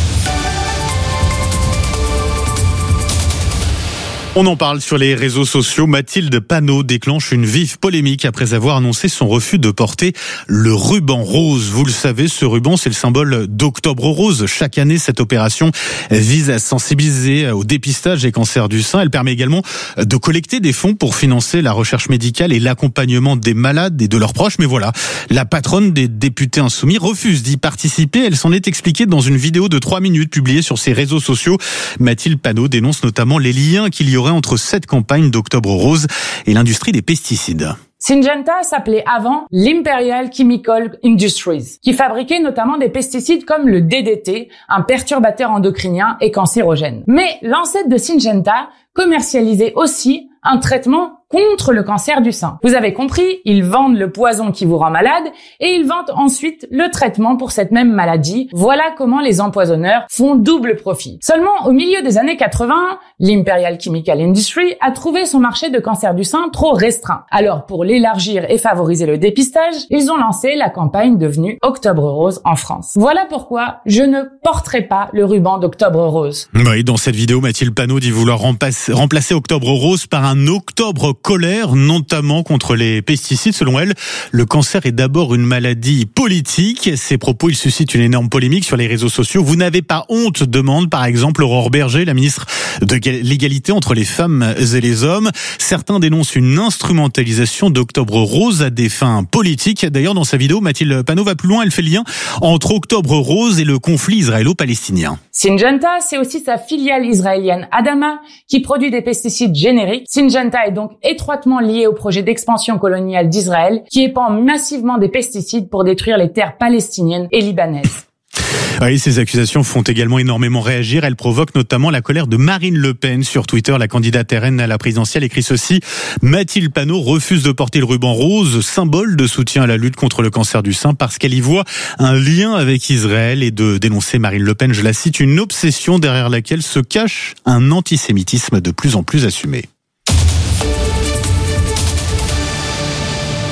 Speaker 1: On en parle sur les réseaux sociaux. Mathilde Panot déclenche une vive polémique après avoir annoncé son refus de porter le ruban rose. Vous le savez, ce ruban, c'est le symbole d'Octobre Rose. Chaque année, cette opération vise à sensibiliser au dépistage des cancers du sein. Elle permet également de collecter des fonds pour financer la recherche médicale et l'accompagnement des malades et de leurs proches. Mais voilà, la patronne des députés insoumis refuse d'y participer. Elle s'en est expliquée dans une vidéo de 3 minutes publiée sur ses réseaux sociaux. Mathilde Panot dénonce notamment les liens qu'il y aurait entre cette campagne d'Octobre Rose et l'industrie des pesticides.
Speaker 27: Syngenta s'appelait avant l'Imperial Chemical Industries, qui fabriquait notamment des pesticides comme le DDT, un perturbateur endocrinien et cancérogène. Mais l'ancêtre de Syngenta commercialisait aussi un traitement contre le cancer du sein. Vous avez compris, ils vendent le poison qui vous rend malade et ils vendent ensuite le traitement pour cette même maladie. Voilà comment les empoisonneurs font double profit. Seulement, au milieu des années 80, l'Imperial Chemical Industry a trouvé son marché de cancer du sein trop restreint. Alors, pour l'élargir et favoriser le dépistage, ils ont lancé la campagne devenue Octobre Rose en France. Voilà pourquoi je ne porterai pas le ruban d'Octobre Rose.
Speaker 1: Oui, dans cette vidéo, Mathilde Panot dit vouloir remplacer Octobre Rose par un Octobre colère, notamment contre les pesticides. Selon elle, le cancer est d'abord une maladie politique. Ces propos, ils suscitent une énorme polémique sur les réseaux sociaux. Vous n'avez pas honte, demande par exemple Aurore Berger, la ministre de l'égalité entre les femmes et les hommes. Certains dénoncent une instrumentalisation d'Octobre Rose à des fins politiques. D'ailleurs, dans sa vidéo, Mathilde Panot va plus loin. Elle fait le lien entre Octobre Rose et le conflit israélo-palestinien.
Speaker 27: Syngenta, c'est aussi sa filiale israélienne Adama qui produit des pesticides génériques. Syngenta est donc étroitement lié au projet d'expansion coloniale d'Israël qui épand massivement des pesticides pour détruire les terres palestiniennes et libanaises.
Speaker 1: Oui, ces accusations font également énormément réagir. Elles provoquent notamment la colère de Marine Le Pen. Sur Twitter, la candidate RN à la présidentielle écrit ceci: Mathilde Panot refuse de porter le ruban rose, symbole de soutien à la lutte contre le cancer du sein, parce qu'elle y voit un lien avec Israël, et de dénoncer Marine Le Pen, je la cite, une obsession derrière laquelle se cache un antisémitisme de plus en plus assumé.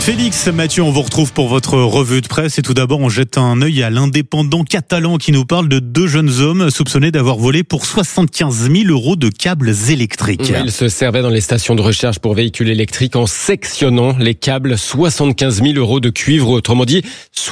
Speaker 1: Félix, Mathieu, on vous retrouve pour votre revue de presse et tout d'abord on jette un œil à l'Indépendant catalan qui nous parle de deux jeunes hommes soupçonnés d'avoir volé pour 75 000 € de câbles électriques.
Speaker 19: Ils se servaient dans les stations de recharge pour véhicules électriques en sectionnant les câbles. 75 000 € de cuivre, autrement dit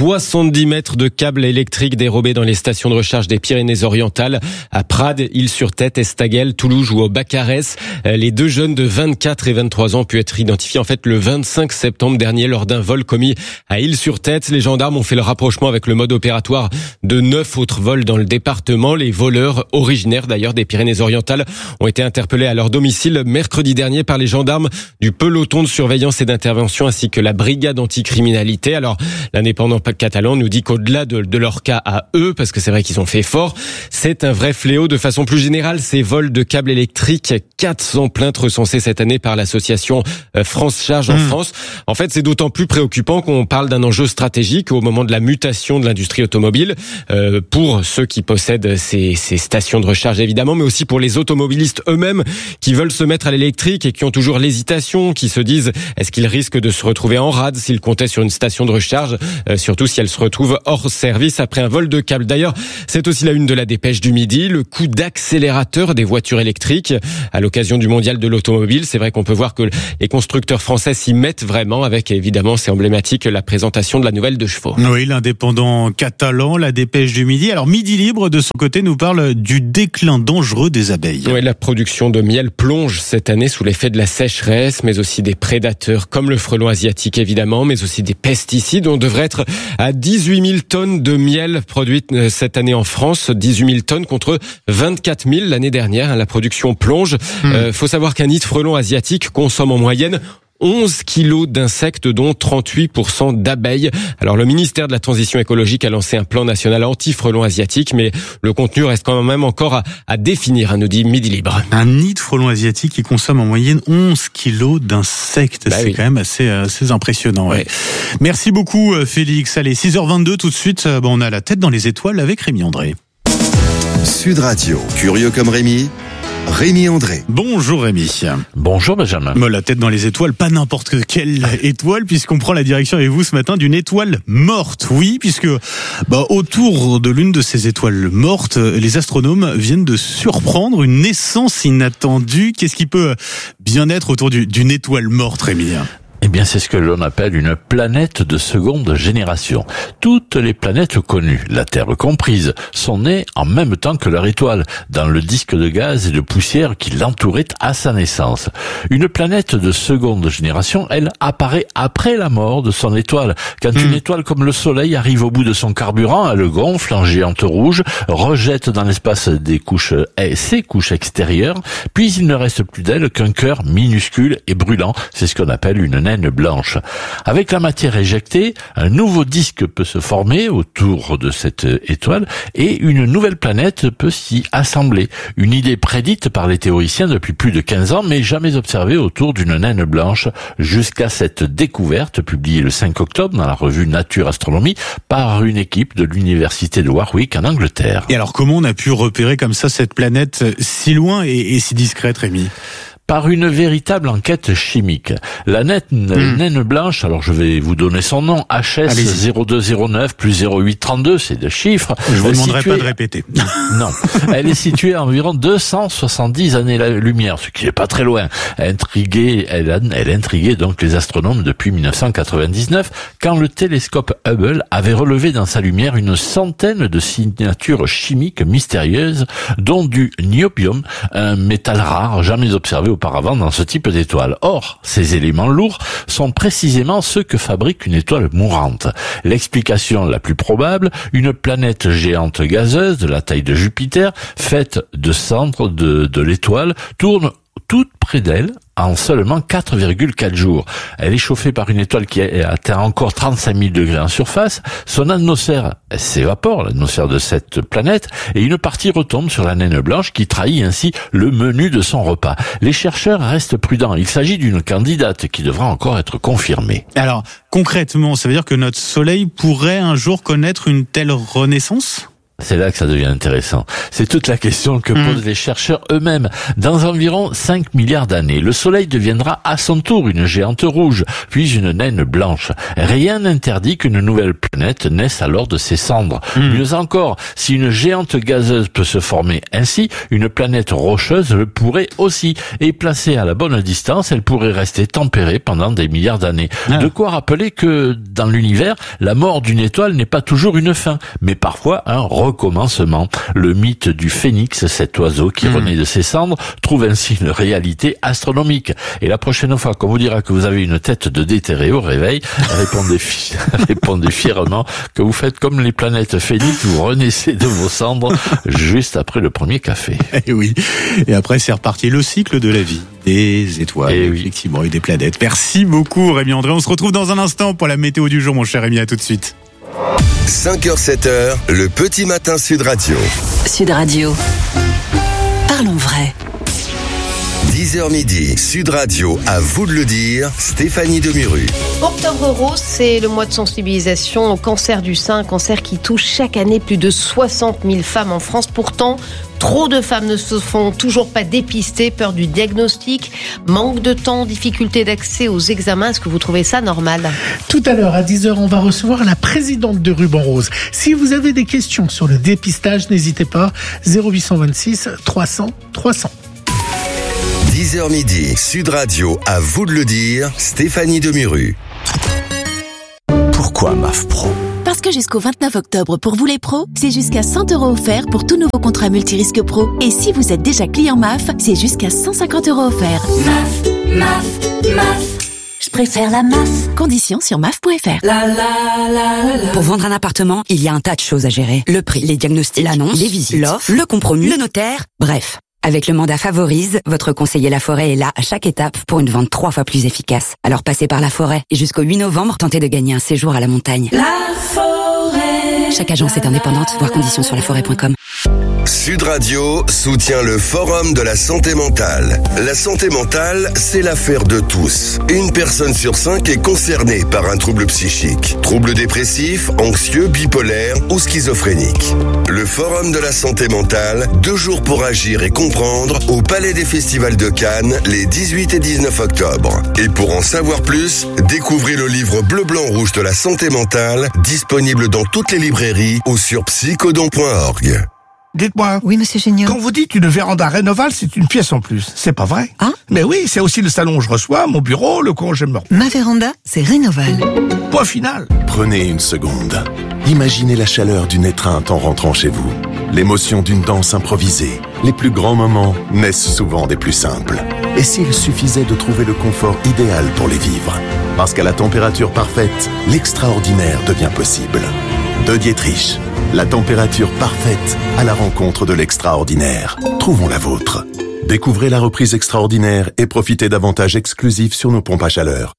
Speaker 19: 70 mètres de câbles électriques dérobés dans les stations de recharge des Pyrénées-Orientales, à Prades, Île-sur-Tête, Estaguel, Toulouse ou au Bacarès. Les deux jeunes de 24 et 23 ans ont pu être identifiés en fait le 25 septembre dernier lors d'un vol commis à Île-sur-Tête. Les gendarmes ont fait le rapprochement avec le mode opératoire de 9 autres vols dans le département. Les voleurs, originaires d'ailleurs des Pyrénées-Orientales, ont été interpellés à leur domicile mercredi dernier par les gendarmes du peloton de surveillance et d'intervention ainsi que la brigade anticriminalité. Alors, l'Indépendant catalan nous dit qu'au-delà de leur cas à eux, parce que c'est vrai qu'ils ont fait fort, c'est un vrai fléau. De façon plus générale, ces vols de câbles électriques, 400 plaintes recensées cette année par l'association France Charge en France. En fait, c'est d'autant plus préoccupant qu'on parle d'un enjeu stratégique au moment de la mutation de l'industrie automobile, pour ceux qui possèdent ces stations de recharge évidemment, mais aussi pour les automobilistes eux-mêmes qui veulent se mettre à l'électrique et qui ont toujours l'hésitation, qui se disent est-ce qu'ils risquent de se retrouver en rade s'ils comptaient sur une station de recharge, surtout si elle se retrouve hors service après un vol de câble. D'ailleurs, c'est aussi la une de la Dépêche du Midi, le coup d'accélérateur des voitures électriques à l'occasion du mondial de l'automobile. C'est vrai qu'on peut voir que les constructeurs français s'y mettent vraiment avec évidemment, c'est emblématique, la présentation de la nouvelle de chevaux.
Speaker 1: Oui, l'Indépendant catalan, la Dépêche du Midi. Alors, Midi Libre, de son côté, nous parle du déclin dangereux des abeilles.
Speaker 19: Oui, la production de miel plonge cette année sous l'effet de la sécheresse, mais aussi des prédateurs comme le frelon asiatique, évidemment, mais aussi des pesticides. On devrait être à 18 000 tonnes de miel produites cette année en France, 18 000 tonnes contre 24 000 l'année dernière. La production plonge. Faut savoir qu'un nid de frelon asiatique consomme en moyenne 11 kilos d'insectes, dont 38% d'abeilles. Alors, le ministère de la Transition écologique a lancé un plan national anti-frelon asiatique, mais le contenu reste quand même encore à définir, nous dit Midi Libre.
Speaker 1: Un nid de frelon asiatique qui consomme en moyenne 11 kilos d'insectes. C'est quand même assez impressionnant. Ouais. Merci beaucoup, Félix. Allez, 6h22, tout de suite, on a la tête dans les étoiles avec Rémi André.
Speaker 4: Sud Radio, curieux comme Rémi, Rémi André.
Speaker 1: Bonjour Rémi.
Speaker 6: Bonjour Benjamin.
Speaker 1: La tête dans les étoiles, pas n'importe quelle étoile, puisqu'on prend la direction avec vous ce matin d'une étoile morte. Oui, puisque autour de l'une de ces étoiles mortes, les astronomes viennent de surprendre une naissance inattendue. Qu'est-ce qui peut bien être autour d'une étoile morte, Rémi ?
Speaker 6: Eh bien, c'est ce que l'on appelle une planète de seconde génération. Toutes les planètes connues, la Terre comprise, sont nées en même temps que leur étoile, dans le disque de gaz et de poussière qui l'entourait à sa naissance. Une planète de seconde génération, elle apparaît après la mort de son étoile. Quand une étoile comme le Soleil arrive au bout de son carburant, elle gonfle en géante rouge, rejette dans l'espace ses couches extérieures, puis il ne reste plus d'elle qu'un cœur minuscule et brûlant. C'est ce qu'on appelle une naine blanche. Avec la matière éjectée, un nouveau disque peut se former autour de cette étoile et une nouvelle planète peut s'y assembler. Une idée prédite par les théoriciens depuis plus de 15 ans, mais jamais observée autour d'une naine blanche, jusqu'à cette découverte publiée le 5 octobre dans la revue Nature Astronomie par une équipe de l'université de Warwick en Angleterre.
Speaker 1: Et alors, comment on a pu repérer comme ça cette planète si loin et si discrète, Rémi ?
Speaker 6: Par une véritable enquête chimique. La naine blanche, alors je vais vous donner son nom, HS 0209 plus 0832, c'est des chiffres.
Speaker 1: Je vous demanderai pas de répéter.
Speaker 6: Non. Elle est située à environ 270 années-lumière, ce qui n'est pas très loin. Elle intriguait donc les astronomes depuis 1999, quand le télescope Hubble avait relevé dans sa lumière une centaine de signatures chimiques mystérieuses, dont du niobium, un métal rare jamais observé auparavant dans ce type d'étoile. Or, ces éléments lourds sont précisément ceux que fabrique une étoile mourante. L'explication la plus probable, une planète géante gazeuse de la taille de Jupiter, faite de cendres de l'étoile, tourne toute près d'elle en seulement 4,4 jours. Elle est chauffée par une étoile qui atteint encore 35 000 degrés en surface. Son atmosphère s'évapore, l'atmosphère de cette planète, et une partie retombe sur la naine blanche qui trahit ainsi le menu de son repas. Les chercheurs restent prudents. Il s'agit d'une candidate qui devra encore être confirmée.
Speaker 1: Alors, concrètement, ça veut dire que notre Soleil pourrait un jour connaître une telle renaissance ?
Speaker 6: C'est là que ça devient intéressant. C'est toute la question que posent les chercheurs eux-mêmes. Dans environ 5 milliards d'années, le Soleil deviendra à son tour une géante rouge, puis une naine blanche. Rien n'interdit qu'une nouvelle planète naisse alors de ses cendres. Mieux encore, si une géante gazeuse peut se former ainsi, une planète rocheuse le pourrait aussi. Et placée à la bonne distance, elle pourrait rester tempérée pendant des milliards d'années. De quoi rappeler que, dans l'univers, la mort d'une étoile n'est pas toujours une fin, mais parfois un recommencement. Le mythe du phénix, cet oiseau qui renaît de ses cendres, trouve ainsi une réalité astronomique. Et la prochaine fois qu'on vous dira que vous avez une tête de déterré au réveil, répondez fièrement que vous faites comme les planètes phénix, vous renaissez de vos cendres juste après le premier café.
Speaker 1: Et oui. Et après, c'est reparti le cycle de la vie. Des étoiles, effectivement, et des planètes. Merci beaucoup, Rémi André. On se retrouve dans un instant pour la météo du jour, mon cher Rémi. À tout de suite.
Speaker 4: 5h, 7h, le petit matin Sud Radio.
Speaker 22: Sud Radio. Parlons vrai.
Speaker 4: 10h midi, Sud Radio, à vous de le dire, Stéphanie Demuru.
Speaker 7: Octobre rose, c'est le mois de sensibilisation au cancer du sein, un cancer qui touche chaque année plus de 60 000 femmes en France. Pourtant, trop de femmes ne se font toujours pas dépister, peur du diagnostic, manque de temps, difficulté d'accès aux examens. Est-ce que vous trouvez ça normal ?
Speaker 9: Tout à l'heure, à 10h, on va recevoir la présidente de Ruban Rose. Si vous avez des questions sur le dépistage, n'hésitez pas, 0826 300 300.
Speaker 4: 10h midi, Sud Radio, à vous de le dire, Stéphanie Demuru.
Speaker 10: Pourquoi MAF Pro ?
Speaker 11: Parce que jusqu'au 29 octobre, pour vous les pros, c'est jusqu'à 100 € offerts pour tout nouveau contrat multirisque pro. Et si vous êtes déjà client MAF, c'est jusqu'à 150 € offerts. MAF. Je préfère la MAF. Conditions sur MAF.fr.
Speaker 22: Pour vendre un appartement, il y a un tas de choses à gérer. Le prix, les diagnostics, l'annonce, les visites, l'offre, le compromis, le notaire, bref. Avec le mandat Favorise, votre conseiller Laforêt est là à chaque étape pour une vente 3 fois plus efficace. Alors passez par Laforêt et jusqu'au 8 novembre, tentez de gagner un séjour à la montagne. Laforêt. Chaque agence est indépendante, voir conditions sur laforêt.com.
Speaker 4: Sud Radio soutient le Forum de la santé mentale. La santé mentale, c'est l'affaire de tous. Une personne sur 5 est concernée par un trouble psychique. Trouble dépressif, anxieux, bipolaire ou schizophrénique. Le Forum de la santé mentale, 2 jours pour agir et comprendre, au Palais des Festivals de Cannes, les 18 et 19 octobre. Et pour en savoir plus, découvrez le livre bleu, blanc, rouge de la santé mentale, disponible dans toutes les librairies ou sur psychodon.org.
Speaker 12: Dites-moi.
Speaker 23: Oui, monsieur Génial.
Speaker 12: Quand vous dites une véranda Rénoval, c'est une pièce en plus. C'est pas vrai.
Speaker 23: Hein?
Speaker 12: Mais oui, c'est aussi le salon où je reçois, mon bureau, le coin où je me repose.
Speaker 23: Ma véranda, c'est Rénoval.
Speaker 12: Point final.
Speaker 13: Prenez une seconde. Imaginez la chaleur d'une étreinte en rentrant chez vous. L'émotion d'une danse improvisée. Les plus grands moments naissent souvent des plus simples. Et s'il suffisait de trouver le confort idéal pour les vivre? Parce qu'à la température parfaite, l'extraordinaire devient possible. De Dietrich, la température parfaite à la rencontre de l'extraordinaire. Trouvons la vôtre. Découvrez la reprise extraordinaire et profitez d'avantages exclusifs sur nos pompes à chaleur.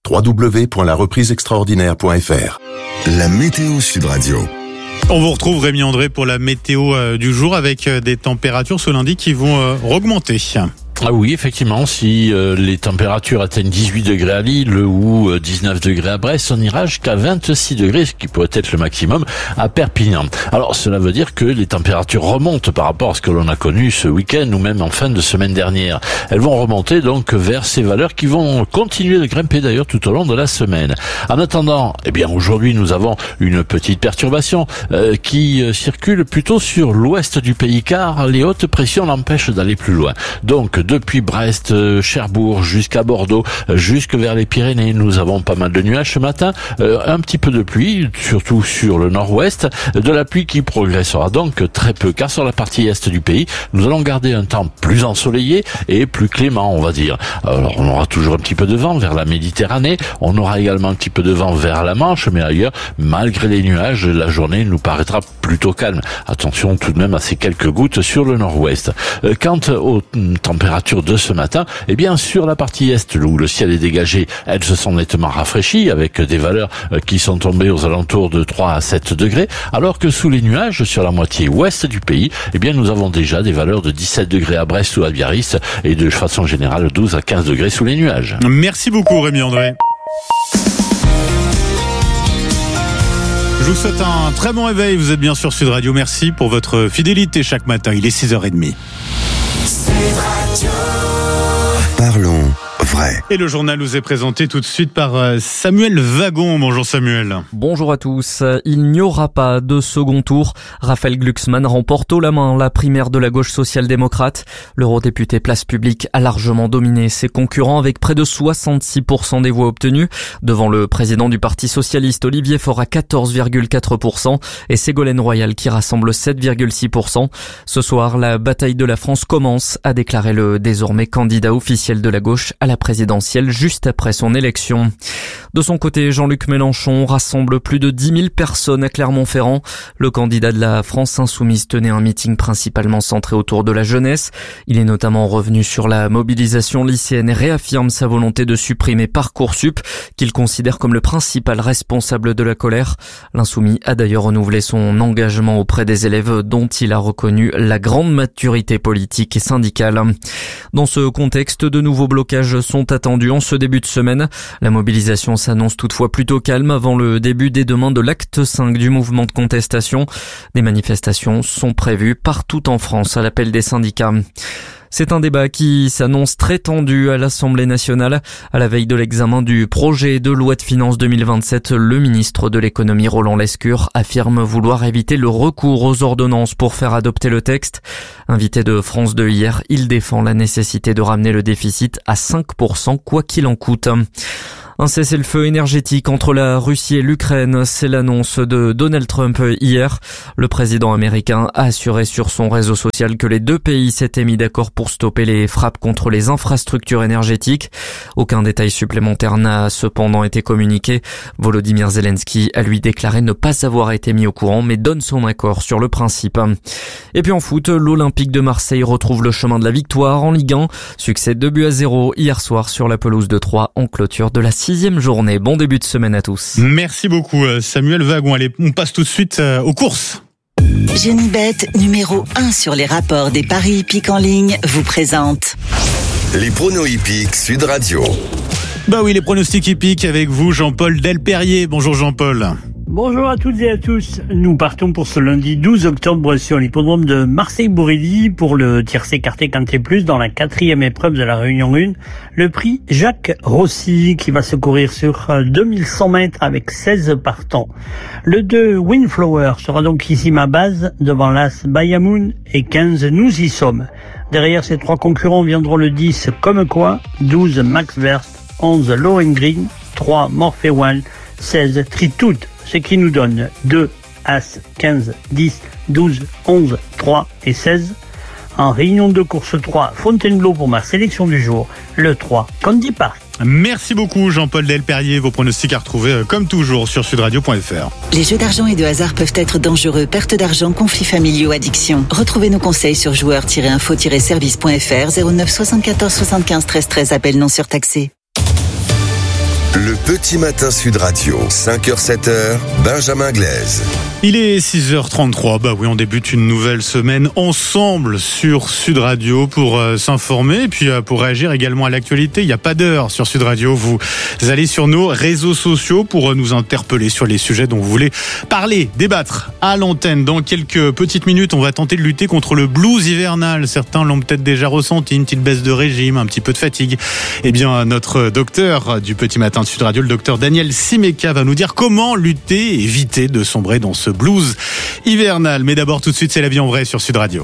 Speaker 13: www.larepriseextraordinaire.fr.
Speaker 4: La météo Sud Radio.
Speaker 1: On vous retrouve, Rémi André, pour la météo du jour avec des températures ce lundi qui vont augmenter.
Speaker 6: Ah oui, effectivement, si les températures atteignent 18 degrés à Lille ou 19 degrés à Brest, on ira jusqu'à 26 degrés, ce qui pourrait être le maximum à Perpignan. Alors, cela veut dire que les températures remontent par rapport à ce que l'on a connu ce week-end ou même en fin de semaine dernière. Elles vont remonter donc vers ces valeurs qui vont continuer de grimper d'ailleurs tout au long de la semaine. En attendant, eh bien aujourd'hui nous avons une petite perturbation qui circule plutôt sur l'ouest du pays car les hautes pressions l'empêchent d'aller plus loin. Donc depuis Brest, Cherbourg jusqu'à Bordeaux, jusque vers les Pyrénées, nous avons pas mal de nuages ce matin, un petit peu de pluie, surtout sur le nord-ouest, de la pluie qui progressera donc très peu, car sur la partie est du pays, nous allons garder un temps plus ensoleillé et plus clément, on va dire. Alors on aura toujours un petit peu de vent vers la Méditerranée, on aura également un petit peu de vent vers la Manche, mais ailleurs, malgré les nuages, la journée nous paraîtra plutôt calme. Attention tout de même à ces quelques gouttes sur le nord-ouest. Quant aux températures de ce matin, eh bien sur la partie est où le ciel est dégagé, elles se sont nettement rafraîchies avec des valeurs qui sont tombées aux alentours de 3 à 7 degrés, alors que sous les nuages sur la moitié ouest du pays, eh bien nous avons déjà des valeurs de 17 degrés à Brest ou à Biarritz et de façon générale 12 à 15 degrés sous les nuages.
Speaker 1: Merci beaucoup Rémi André. Je vous souhaite un très bon réveil. Vous êtes bien sur Sud Radio. Merci pour votre fidélité chaque matin. Il est 6h30.
Speaker 4: Sud Radio. Parlons vrai.
Speaker 1: Et le journal nous est présenté tout de suite par Samuel Wagon. Bonjour Samuel.
Speaker 5: Bonjour à tous. Il n'y aura pas de second tour. Raphaël Glucksmann remporte haut la main la primaire de la gauche social-démocrate. L'eurodéputé Place Publique a largement dominé ses concurrents avec près de 66% des voix obtenues. Devant le président du Parti socialiste, Olivier Faure à 14,4% et Ségolène Royal qui rassemble 7,6%. Ce soir, la bataille de la France commence, a déclaré le désormais candidat officiel de la gauche à la présidentielle juste après son élection. De son côté, Jean-Luc Mélenchon rassemble plus de 10 000 personnes à Clermont-Ferrand. Le candidat de la France insoumise tenait un meeting principalement centré autour de la jeunesse. Il est notamment revenu sur la mobilisation lycéenne et réaffirme sa volonté de supprimer Parcoursup, qu'il considère comme le principal responsable de la colère. L'insoumis a d'ailleurs renouvelé son engagement auprès des élèves dont il a reconnu la grande maturité politique et syndicale. Dans ce contexte, de nouveaux blocages sont attendus en ce début de semaine. La mobilisation s'annonce toutefois plutôt calme avant le début dès demain de l'acte 5 du mouvement de contestation. Des manifestations sont prévues partout en France à l'appel des syndicats. C'est un débat qui s'annonce très tendu à l'Assemblée nationale. À la veille de l'examen du projet de loi de finances 2027, le ministre de l'économie Roland Lescure affirme vouloir éviter le recours aux ordonnances pour faire adopter le texte. Invité de France 2 hier, il défend la nécessité de ramener le déficit à 5% quoi qu'il en coûte. Un cessez-le-feu énergétique entre la Russie et l'Ukraine, c'est l'annonce de Donald Trump hier. Le président américain a assuré sur son réseau social que les deux pays s'étaient mis d'accord pour stopper les frappes contre les infrastructures énergétiques. Aucun détail supplémentaire n'a cependant été communiqué. Volodymyr Zelensky a lui déclaré ne pas avoir été mis au courant, mais donne son accord sur le principe. Et puis en foot, l'Olympique de Marseille retrouve le chemin de la victoire en Ligue 1. Succès 2-0 hier soir sur la pelouse de Troyes en clôture de la 6e journée. Bon début de semaine à tous.
Speaker 1: Merci beaucoup Samuel Wagon. Allez, on passe tout de suite aux courses.
Speaker 10: Genibet, numéro 1 sur les rapports des paris hippiques en ligne, vous présente
Speaker 4: les pronos hippiques Sud Radio.
Speaker 1: Bah oui, les pronostics hippiques avec vous, Jean-Paul Delperrier. Bonjour Jean-Paul.
Speaker 14: Bonjour à toutes et à tous. Nous partons pour ce lundi 12 octobre sur l'hippodrome de Marseille-Bourrilly pour le tiercé écarté Quintet Plus dans la 4e épreuve de la Réunion 1. Le prix Jacques Rossi qui va se courir sur 2100 mètres avec 16 partants. Le 2 Windflower sera donc ici ma base devant l'As Bayamoun et 15 Nous y sommes. Derrière ces trois concurrents viendront le 10 Comme quoi, 12 Max Verst, 11 Lohengrin, 3 Morphéwal, 16 Tritout. Ce qui nous donne 2, As, 15, 10, 12, 11, 3 et 16. En réunion de course 3, Fontainebleau pour ma sélection du jour, le 3, Candy Park.
Speaker 1: Merci beaucoup Jean-Paul Delperrier. Vos pronostics à retrouver comme toujours sur sudradio.fr.
Speaker 10: Les jeux d'argent et de hasard peuvent être dangereux. Perte d'argent, conflits familiaux, addiction. Retrouvez nos conseils sur joueurs-info-service.fr 09 74 75 13 13. Appel non surtaxé.
Speaker 4: Le petit matin Sud Radio, 5h-7h, Benjamin Glaise.
Speaker 1: Il est 6h33, bah oui, on débute une nouvelle semaine ensemble sur Sud Radio pour s'informer et puis pour réagir également à l'actualité. Il n'y a pas d'heure sur Sud Radio, vous allez sur nos réseaux sociaux pour nous interpeller sur les sujets dont vous voulez parler, débattre à l'antenne. Dans quelques petites minutes, on va tenter de lutter contre le blues hivernal. Certains l'ont peut-être déjà ressenti, une petite baisse de régime, un petit peu de fatigue. Eh bien, notre docteur du petit matin de Sud Radio, le docteur Daniel Simeka, va nous dire comment lutter et éviter de sombrer dans ce blues hivernal. Mais d'abord, tout de suite, c'est la vie en vrai sur Sud Radio.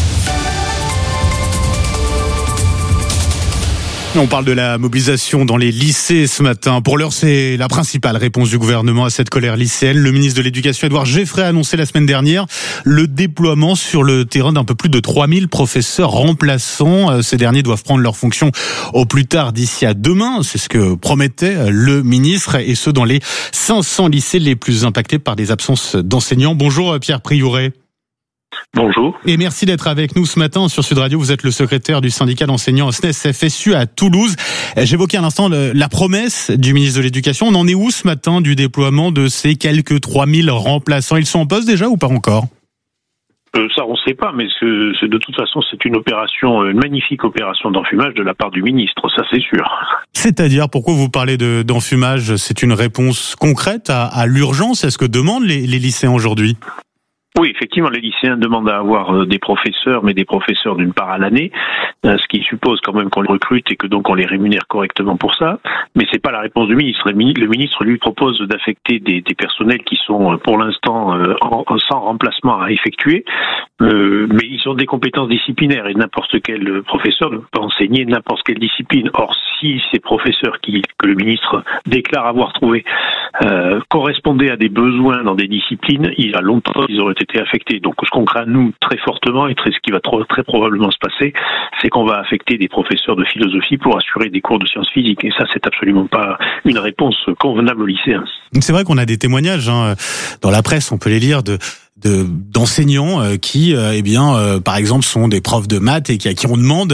Speaker 1: On parle de la mobilisation dans les lycées ce matin. Pour l'heure, c'est la principale réponse du gouvernement à cette colère lycéenne. Le ministre de l'Éducation, Édouard Geffray, a annoncé la semaine dernière le déploiement sur le terrain d'un peu plus de 3000 professeurs remplaçants. Ces derniers doivent prendre leurs fonctions au plus tard d'ici à demain. C'est ce que promettait le ministre, et ce dans les 500 lycées les plus impactés par des absences d'enseignants. Bonjour Pierre Priouret.
Speaker 15: Bonjour.
Speaker 1: Et merci d'être avec nous ce matin sur Sud Radio. Vous êtes le secrétaire du syndicat d'enseignants SNES-FSU à Toulouse. J'évoquais à l'instant la promesse du ministre de l'Éducation. On en est où ce matin du déploiement de ces quelques 3000 remplaçants? Ils sont en poste déjà ou pas encore?
Speaker 8: Ça, on ne sait pas, mais de toute façon, c'est une magnifique opération d'enfumage de la part du ministre, ça c'est sûr.
Speaker 1: C'est-à-dire, pourquoi vous parlez d'enfumage? C'est une réponse concrète à l'urgence? Est-ce que demandent les lycéens aujourd'hui?
Speaker 8: Oui, effectivement, les lycéens demandent à avoir des professeurs, mais des professeurs d'une part à l'année, ce qui suppose quand même qu'on les recrute et que donc on les rémunère correctement pour ça. Mais c'est pas la réponse du ministre. Le ministre lui propose d'affecter des personnels qui sont pour l'instant sans remplacement à effectuer, mais ils ont des compétences disciplinaires et n'importe quel professeur ne peut pas enseigner n'importe quelle discipline. Or, si ces professeurs que le ministre déclare avoir trouvés correspondaient à des besoins dans des disciplines, il y a longtemps ils auraient été affectés. Donc ce qu'on craint nous très fortement et ce qui va très probablement se passer, c'est qu'on va affecter des professeurs de philosophie pour assurer des cours de sciences physiques. Et ça, c'est absolument pas une réponse convenable aux lycéens.
Speaker 1: C'est vrai qu'on a des témoignages dans la presse, on peut les lire d'enseignants qui par exemple sont des profs de maths et qui on demande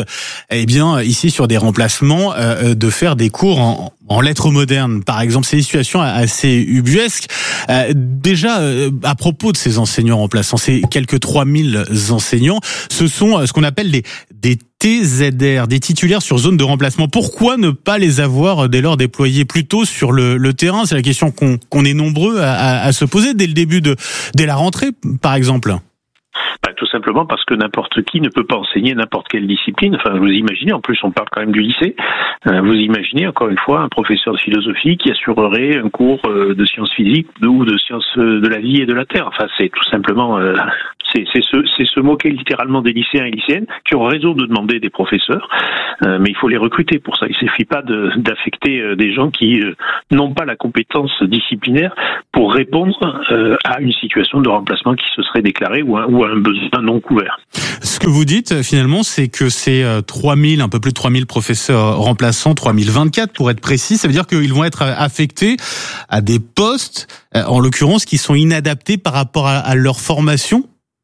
Speaker 1: ici sur des remplacements de faire des cours en lettres modernes par exemple. C'est une situation assez ubuesque. Déjà à propos de ces enseignants remplaçants, c'est quelques 3000 enseignants, ce sont ce qu'on appelle des TZR, des titulaires sur zone de remplacement. Pourquoi ne pas les avoir dès lors déployés plus tôt sur le terrain? C'est la question qu'on est nombreux à se poser dès la rentrée, par exemple.
Speaker 8: Tout simplement parce que n'importe qui ne peut pas enseigner n'importe quelle discipline. Enfin, vous imaginez, en plus on parle quand même du lycée, vous imaginez encore une fois un professeur de philosophie qui assurerait un cours de sciences physiques ou de sciences de la vie et de la terre. Enfin, c'est tout simplement... C'est se moquer littéralement des lycéens et lycéennes qui ont raison de demander des professeurs, mais il faut les recruter pour ça. Il ne suffit pas d'affecter des gens qui n'ont pas la compétence disciplinaire pour répondre à une situation de remplacement qui se serait déclarée ou à un besoin non couvert.
Speaker 1: Ce que vous dites finalement, c'est que c'est 3000, un peu plus de 3000 professeurs remplaçants, 3024 pour être précis. Ça veut dire qu'ils vont être affectés à des postes, en l'occurrence, qui sont inadaptés par rapport à leur formation.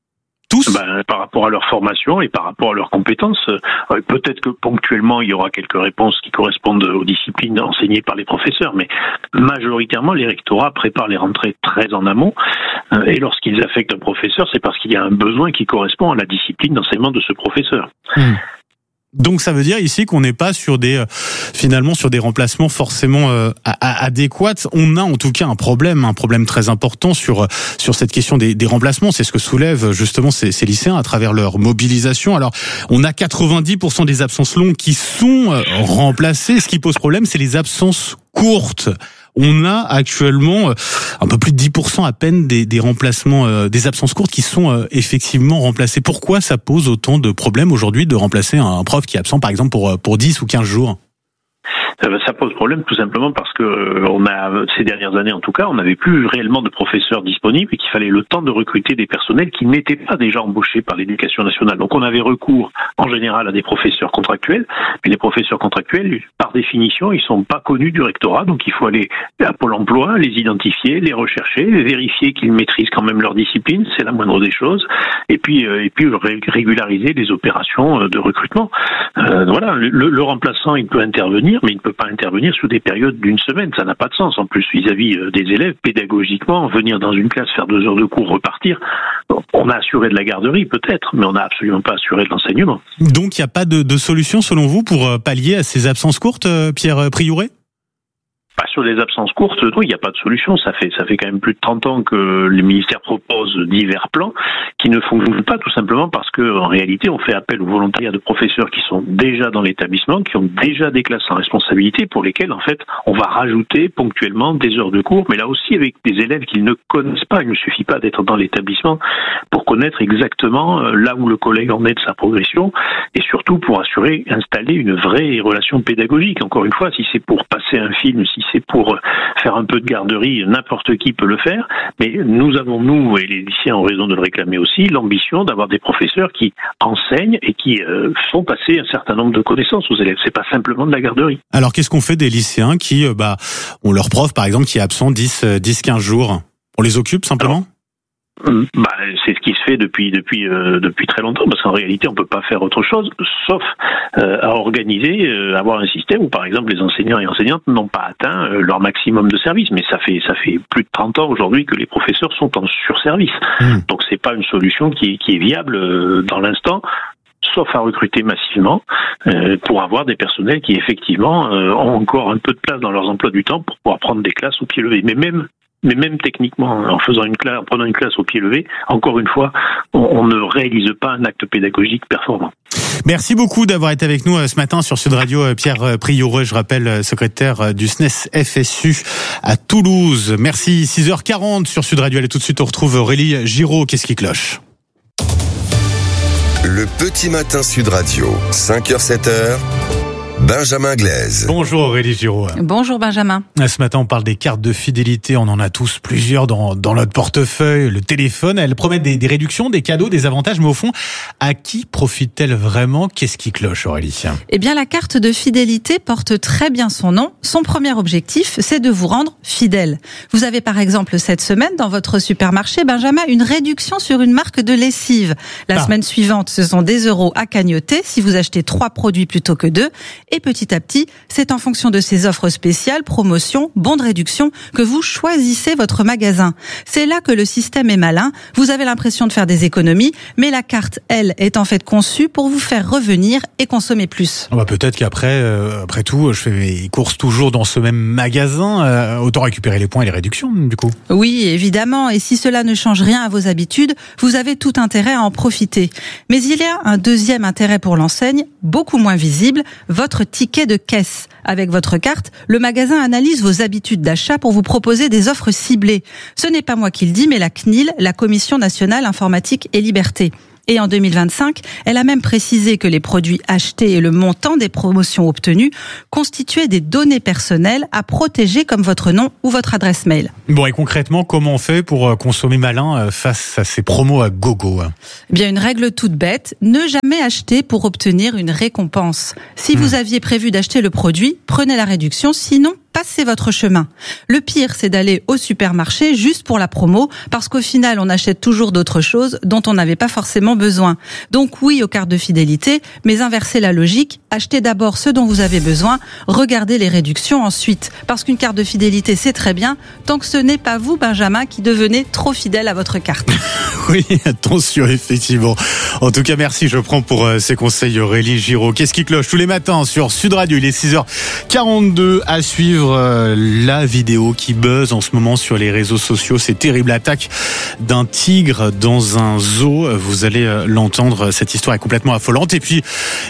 Speaker 8: Par rapport à leur formation et par rapport à leurs compétences, peut-être que ponctuellement il y aura quelques réponses qui correspondent aux disciplines enseignées par les professeurs, mais majoritairement les rectorats préparent les rentrées très en amont et lorsqu'ils affectent un professeur, c'est parce qu'il y a un besoin qui correspond à la discipline d'enseignement de ce professeur.
Speaker 1: Donc ça veut dire ici qu'on n'est pas sur des remplacements forcément adéquats. On a en tout cas un problème très important sur cette question des remplacements. C'est ce que soulèvent justement ces lycéens à travers leur mobilisation. Alors on a 90% des absences longues qui sont remplacées. Ce qui pose problème, c'est les absences courtes. On a actuellement un peu plus de 10% à peine des remplacements, des absences courtes qui sont effectivement remplacées. Pourquoi ça pose autant de problèmes aujourd'hui de remplacer un prof qui est absent par exemple pour 10 ou 15 jours ?
Speaker 8: Ça pose problème tout simplement parce que ces dernières années en tout cas, on n'avait plus réellement de professeurs disponibles et qu'il fallait le temps de recruter des personnels qui n'étaient pas déjà embauchés par l'Éducation nationale. Donc on avait recours en général à des professeurs contractuels, mais les professeurs contractuels, par définition, ils sont pas connus du rectorat, donc il faut aller à Pôle emploi, les identifier, les rechercher, vérifier qu'ils maîtrisent quand même leur discipline, c'est la moindre des choses, et puis régulariser les opérations de recrutement. Voilà, le remplaçant, il peut intervenir, mais il ne peut pas intervenir sur des périodes d'une semaine, ça n'a pas de sens en plus vis-à-vis des élèves. Pédagogiquement, venir dans une classe, faire 2 heures de cours, repartir, on a assuré de la garderie peut-être, mais on n'a absolument pas assuré de l'enseignement.
Speaker 1: Donc il n'y a pas de solution selon vous pour pallier à ces absences courtes, Pierre Priouret ?
Speaker 8: Sur les absences courtes, non, il n'y a pas de solution. Ça fait quand même plus de 30 ans que les ministères proposent divers plans qui ne fonctionnent pas, tout simplement parce que en réalité, on fait appel aux volontariats de professeurs qui sont déjà dans l'établissement, qui ont déjà des classes en responsabilité, pour lesquelles, en fait, on va rajouter ponctuellement des heures de cours, mais là aussi avec des élèves qu'ils ne connaissent pas. Il ne suffit pas d'être dans l'établissement pour connaître exactement là où le collègue en est de sa progression et surtout pour installer une vraie relation pédagogique. Encore une fois, si c'est pour passer un film, si c'est pour faire un peu de garderie, n'importe qui peut le faire, mais nous et les lycéens ont raison de le réclamer aussi, l'ambition d'avoir des professeurs qui enseignent et qui font passer un certain nombre de connaissances aux élèves. C'est pas simplement de la garderie.
Speaker 1: Alors qu'est-ce qu'on fait des lycéens qui ont leur prof par exemple qui est absent 10-15 jours ? On les occupe simplement ?
Speaker 8: C'est ce qui se fait depuis très longtemps, parce qu'en réalité on peut pas faire autre chose sauf à organiser, avoir un système où par exemple les enseignants et enseignantes n'ont pas atteint leur maximum de service. Mais ça fait plus de 30 ans aujourd'hui que les professeurs sont en surservice. Donc c'est pas une solution qui est viable dans l'instant, sauf à recruter massivement pour avoir des personnels qui effectivement ont encore un peu de place dans leurs emplois du temps pour pouvoir prendre des classes au pied levé. Mais même techniquement, en prenant une classe au pied levé, encore une fois, on ne réalise pas un acte pédagogique performant.
Speaker 1: Merci beaucoup d'avoir été avec nous ce matin sur Sud Radio, Pierre Prioreux, je rappelle, secrétaire du SNES FSU à Toulouse. Merci, 6h40 sur Sud Radio. Allez, tout de suite, on retrouve Aurélie Giraud. Qu'est-ce qui cloche?
Speaker 4: Le petit matin Sud Radio, 5h-7h, Benjamin Glaise.
Speaker 1: Bonjour Aurélie Giraud.
Speaker 3: Bonjour Benjamin.
Speaker 1: Ce matin, on parle des cartes de fidélité. On en a tous plusieurs dans notre portefeuille. Le téléphone, elles promettent des réductions, des cadeaux, des avantages. Mais au fond, à qui profite-t-elle vraiment? Qu'est-ce qui cloche, Aurélie?
Speaker 3: Eh bien, la carte de fidélité porte très bien son nom. Son premier objectif, c'est de vous rendre fidèle. Vous avez par exemple cette semaine dans votre supermarché, Benjamin, une réduction sur une marque de lessive. La semaine suivante, ce sont des euros à cagnoter si vous achetez 3 produits plutôt que 2. Et petit à petit, c'est en fonction de ces offres spéciales, promotions, bons de réduction que vous choisissez votre magasin. C'est là que le système est malin. Vous avez l'impression de faire des économies, mais la carte, elle, est en fait conçue pour vous faire revenir et consommer plus.
Speaker 1: Peut-être qu'après, après tout, je fais mes courses toujours dans ce même magasin. Autant récupérer les points et les réductions, du coup.
Speaker 3: Oui, évidemment. Et si cela ne change rien à vos habitudes, vous avez tout intérêt à en profiter. Mais il y a un deuxième intérêt pour l'enseigne, beaucoup moins visible, votre ticket de caisse. Avec votre carte, le magasin analyse vos habitudes d'achat pour vous proposer des offres ciblées. Ce n'est pas moi qui le dis, mais la CNIL, la Commission nationale informatique et liberté. Et en 2025, elle a même précisé que les produits achetés et le montant des promotions obtenues constituaient des données personnelles à protéger comme votre nom ou votre adresse mail.
Speaker 1: Bon, et concrètement, comment on fait pour consommer malin face à ces promos à gogo?
Speaker 3: Eh bien, une règle toute bête, ne jamais acheter pour obtenir une récompense. Si vous aviez prévu d'acheter le produit, prenez la réduction, sinon passez votre chemin. Le pire, c'est d'aller au supermarché juste pour la promo, parce qu'au final, on achète toujours d'autres choses dont on n'avait pas forcément besoin. Donc oui aux cartes de fidélité, mais inversez la logique, achetez d'abord ce dont vous avez besoin, regardez les réductions ensuite. Parce qu'une carte de fidélité, c'est très bien, tant que ce n'est pas vous, Benjamin, qui devenez trop fidèle à votre carte.
Speaker 1: Oui, attention, effectivement. En tout cas, merci, je prends pour ces conseils Aurélie Giraud. Qu'est-ce qui cloche tous les matins sur Sud Radio? Il est 6h42 à suivre la vidéo qui buzz en ce moment sur les réseaux sociaux. C'est terrible, attaque d'un tigre dans un zoo. Vous allez l'entendre, cette histoire est complètement affolante. Et puis,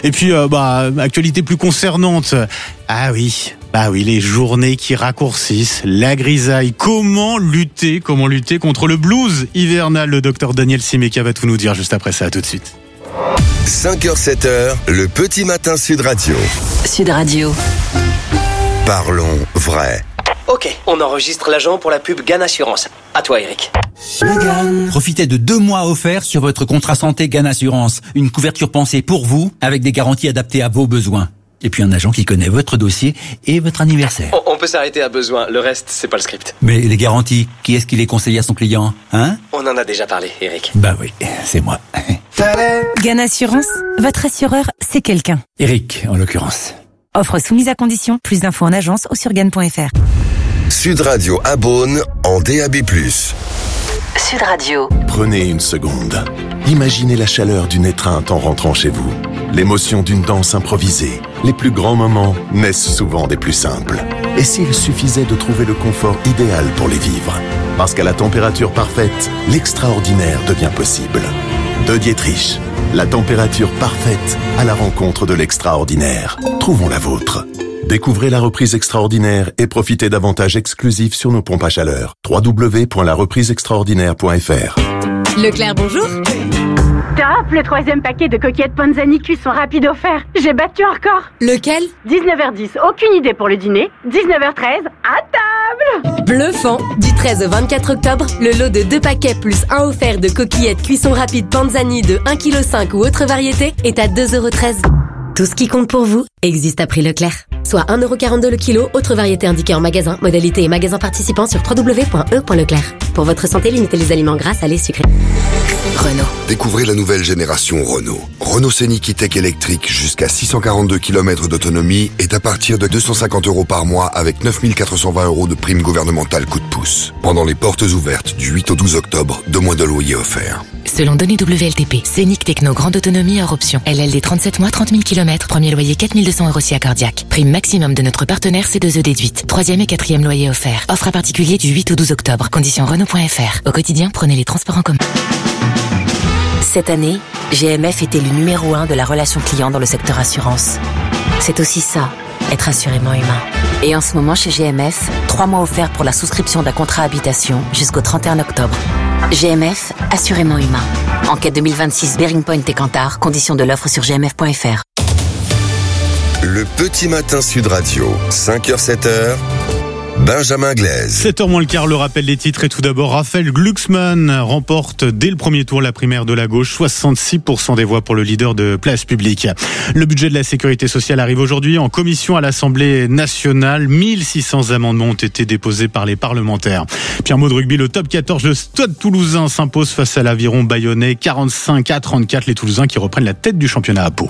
Speaker 1: actualité plus concernante. Ah oui, les journées qui raccourcissent, la grisaille. Comment lutter contre le blues hivernal? Le docteur Daniel Simeka va tout nous dire juste après ça. À tout de suite.
Speaker 4: 5h-7h, le petit matin Sud Radio.
Speaker 10: Sud Radio.
Speaker 4: Parlons vrai.
Speaker 15: Ok, on enregistre l'agent pour la pub GAN Assurance. À toi, Eric.
Speaker 16: Profitez de 2 mois offerts sur votre contrat santé GAN Assurance. Une couverture pensée pour vous, avec des garanties adaptées à vos besoins. Et puis un agent qui connaît votre dossier et votre anniversaire.
Speaker 15: On peut s'arrêter à besoin, le reste, c'est pas le script.
Speaker 16: Mais les garanties, qui est-ce qui les conseille à son client, hein?
Speaker 15: On en a déjà parlé, Eric.
Speaker 16: Bah oui, c'est moi.
Speaker 17: GAN Assurance, votre assureur, c'est quelqu'un.
Speaker 16: Eric, en l'occurrence.
Speaker 17: Offre soumise à condition. Plus d'infos en agence ou sur GAN.fr.
Speaker 4: Sud Radio à Beaune en DAB+.
Speaker 10: Sud Radio.
Speaker 13: Prenez une seconde. Imaginez la chaleur d'une étreinte en rentrant chez vous. L'émotion d'une danse improvisée. Les plus grands moments naissent souvent des plus simples. Et s'il suffisait de trouver le confort idéal pour les vivre? Parce qu'à la température parfaite, l'extraordinaire devient possible. De Dietrich, la température parfaite à la rencontre de l'extraordinaire. Trouvons la vôtre. Découvrez la reprise extraordinaire et profitez d'avantages exclusifs sur nos pompes à chaleur. www.larepriseextraordinaire.fr.
Speaker 24: Leclerc, bonjour.
Speaker 25: Top, le 3e paquet de coquillettes Panzani cuisson rapide offert. J'ai battu un record.
Speaker 24: Lequel?
Speaker 25: 19h10, aucune idée pour le dîner. 19h13, à table.
Speaker 24: Bluffant. Du 13 au 24 octobre, le lot de 2 paquets plus 1 offert de coquillettes cuisson rapide Panzani de 1,5 kg ou autre variété est à 2,13 €. Tout ce qui compte pour vous existe à prix Leclerc. soit 1,42€ le kilo, autre variété indiquée en magasin, modalité et magasin participant sur www.e.leclerc. Pour votre santé, limitez les aliments gras, salés, sucrés.
Speaker 4: Renault. Découvrez la nouvelle génération Renault. Renault Scénic E-Tech électrique jusqu'à 642 km d'autonomie est à partir de 250€ par mois avec 9 420€ de prime gouvernementale coup de pouce. Pendant les portes ouvertes du 8 au 12 octobre, 2 mois de loyer offerts.
Speaker 2: Selon données WLTP, Scénic Techno grande autonomie hors option. LLD 37 mois, 30 000 km, premier loyer 4 200€ si accordiaque. Prime maximum de notre partenaire C2E déduite. 3e et 4e loyer offert. Offre à particulier du 8 au 12 octobre. Conditions Renault.fr. Au quotidien, prenez les transports en commun. Cette année, GMF est élu numéro 1 de la relation client dans le secteur assurance. C'est aussi ça, être assurément humain. Et en ce moment chez GMF, 3 mois offerts pour la souscription d'un contrat habitation jusqu'au 31 octobre. GMF, assurément humain. Enquête 2026 Bearing Point et Kantar, conditions de l'offre sur gmf.fr.
Speaker 4: Le petit matin Sud Radio, 5h, 7h. Benjamin Glaise.
Speaker 1: 7h moins le quart, le rappel des titres. Et tout d'abord, Raphaël Glucksmann remporte dès le premier tour la primaire de la gauche, 66% des voix pour le leader de Place Publique. Le budget de la sécurité sociale arrive aujourd'hui en commission à l'Assemblée nationale. 1600 amendements ont été déposés par les parlementaires. Puis un mot de rugby, le top 14, le Stade Toulousain s'impose face à l'Aviron Bayonnais, 45-34, les Toulousains qui reprennent la tête du championnat à Pau.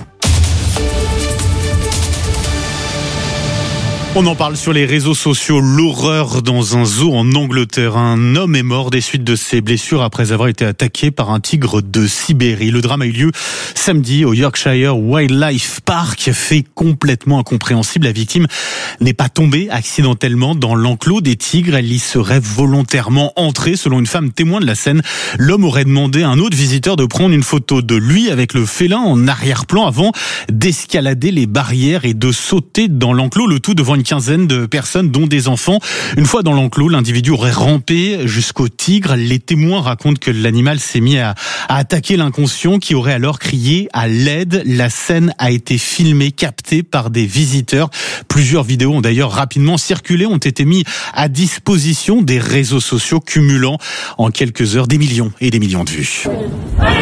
Speaker 1: On en parle sur les réseaux sociaux. L'horreur dans un zoo en Angleterre. Un homme est mort des suites de ses blessures après avoir été attaqué par un tigre de Sibérie. Le drame a eu lieu samedi au Yorkshire Wildlife Park. Fait complètement incompréhensible. La victime n'est pas tombée accidentellement dans l'enclos des tigres. Elle y serait volontairement entrée. Selon une femme témoin de la scène, l'homme aurait demandé à un autre visiteur de prendre une photo de lui avec le félin en arrière-plan avant d'escalader les barrières et de sauter dans l'enclos. Le tout devant une quinzaine de personnes, dont des enfants. Une fois dans l'enclos, l'individu aurait rampé jusqu'au tigre. Les témoins racontent que l'animal s'est mis à attaquer l'inconscient qui aurait alors crié à l'aide. La scène a été filmée, captée par des visiteurs. Plusieurs vidéos ont d'ailleurs rapidement circulé, ont été mis à disposition des réseaux sociaux, cumulant en quelques heures des millions et des millions de vues.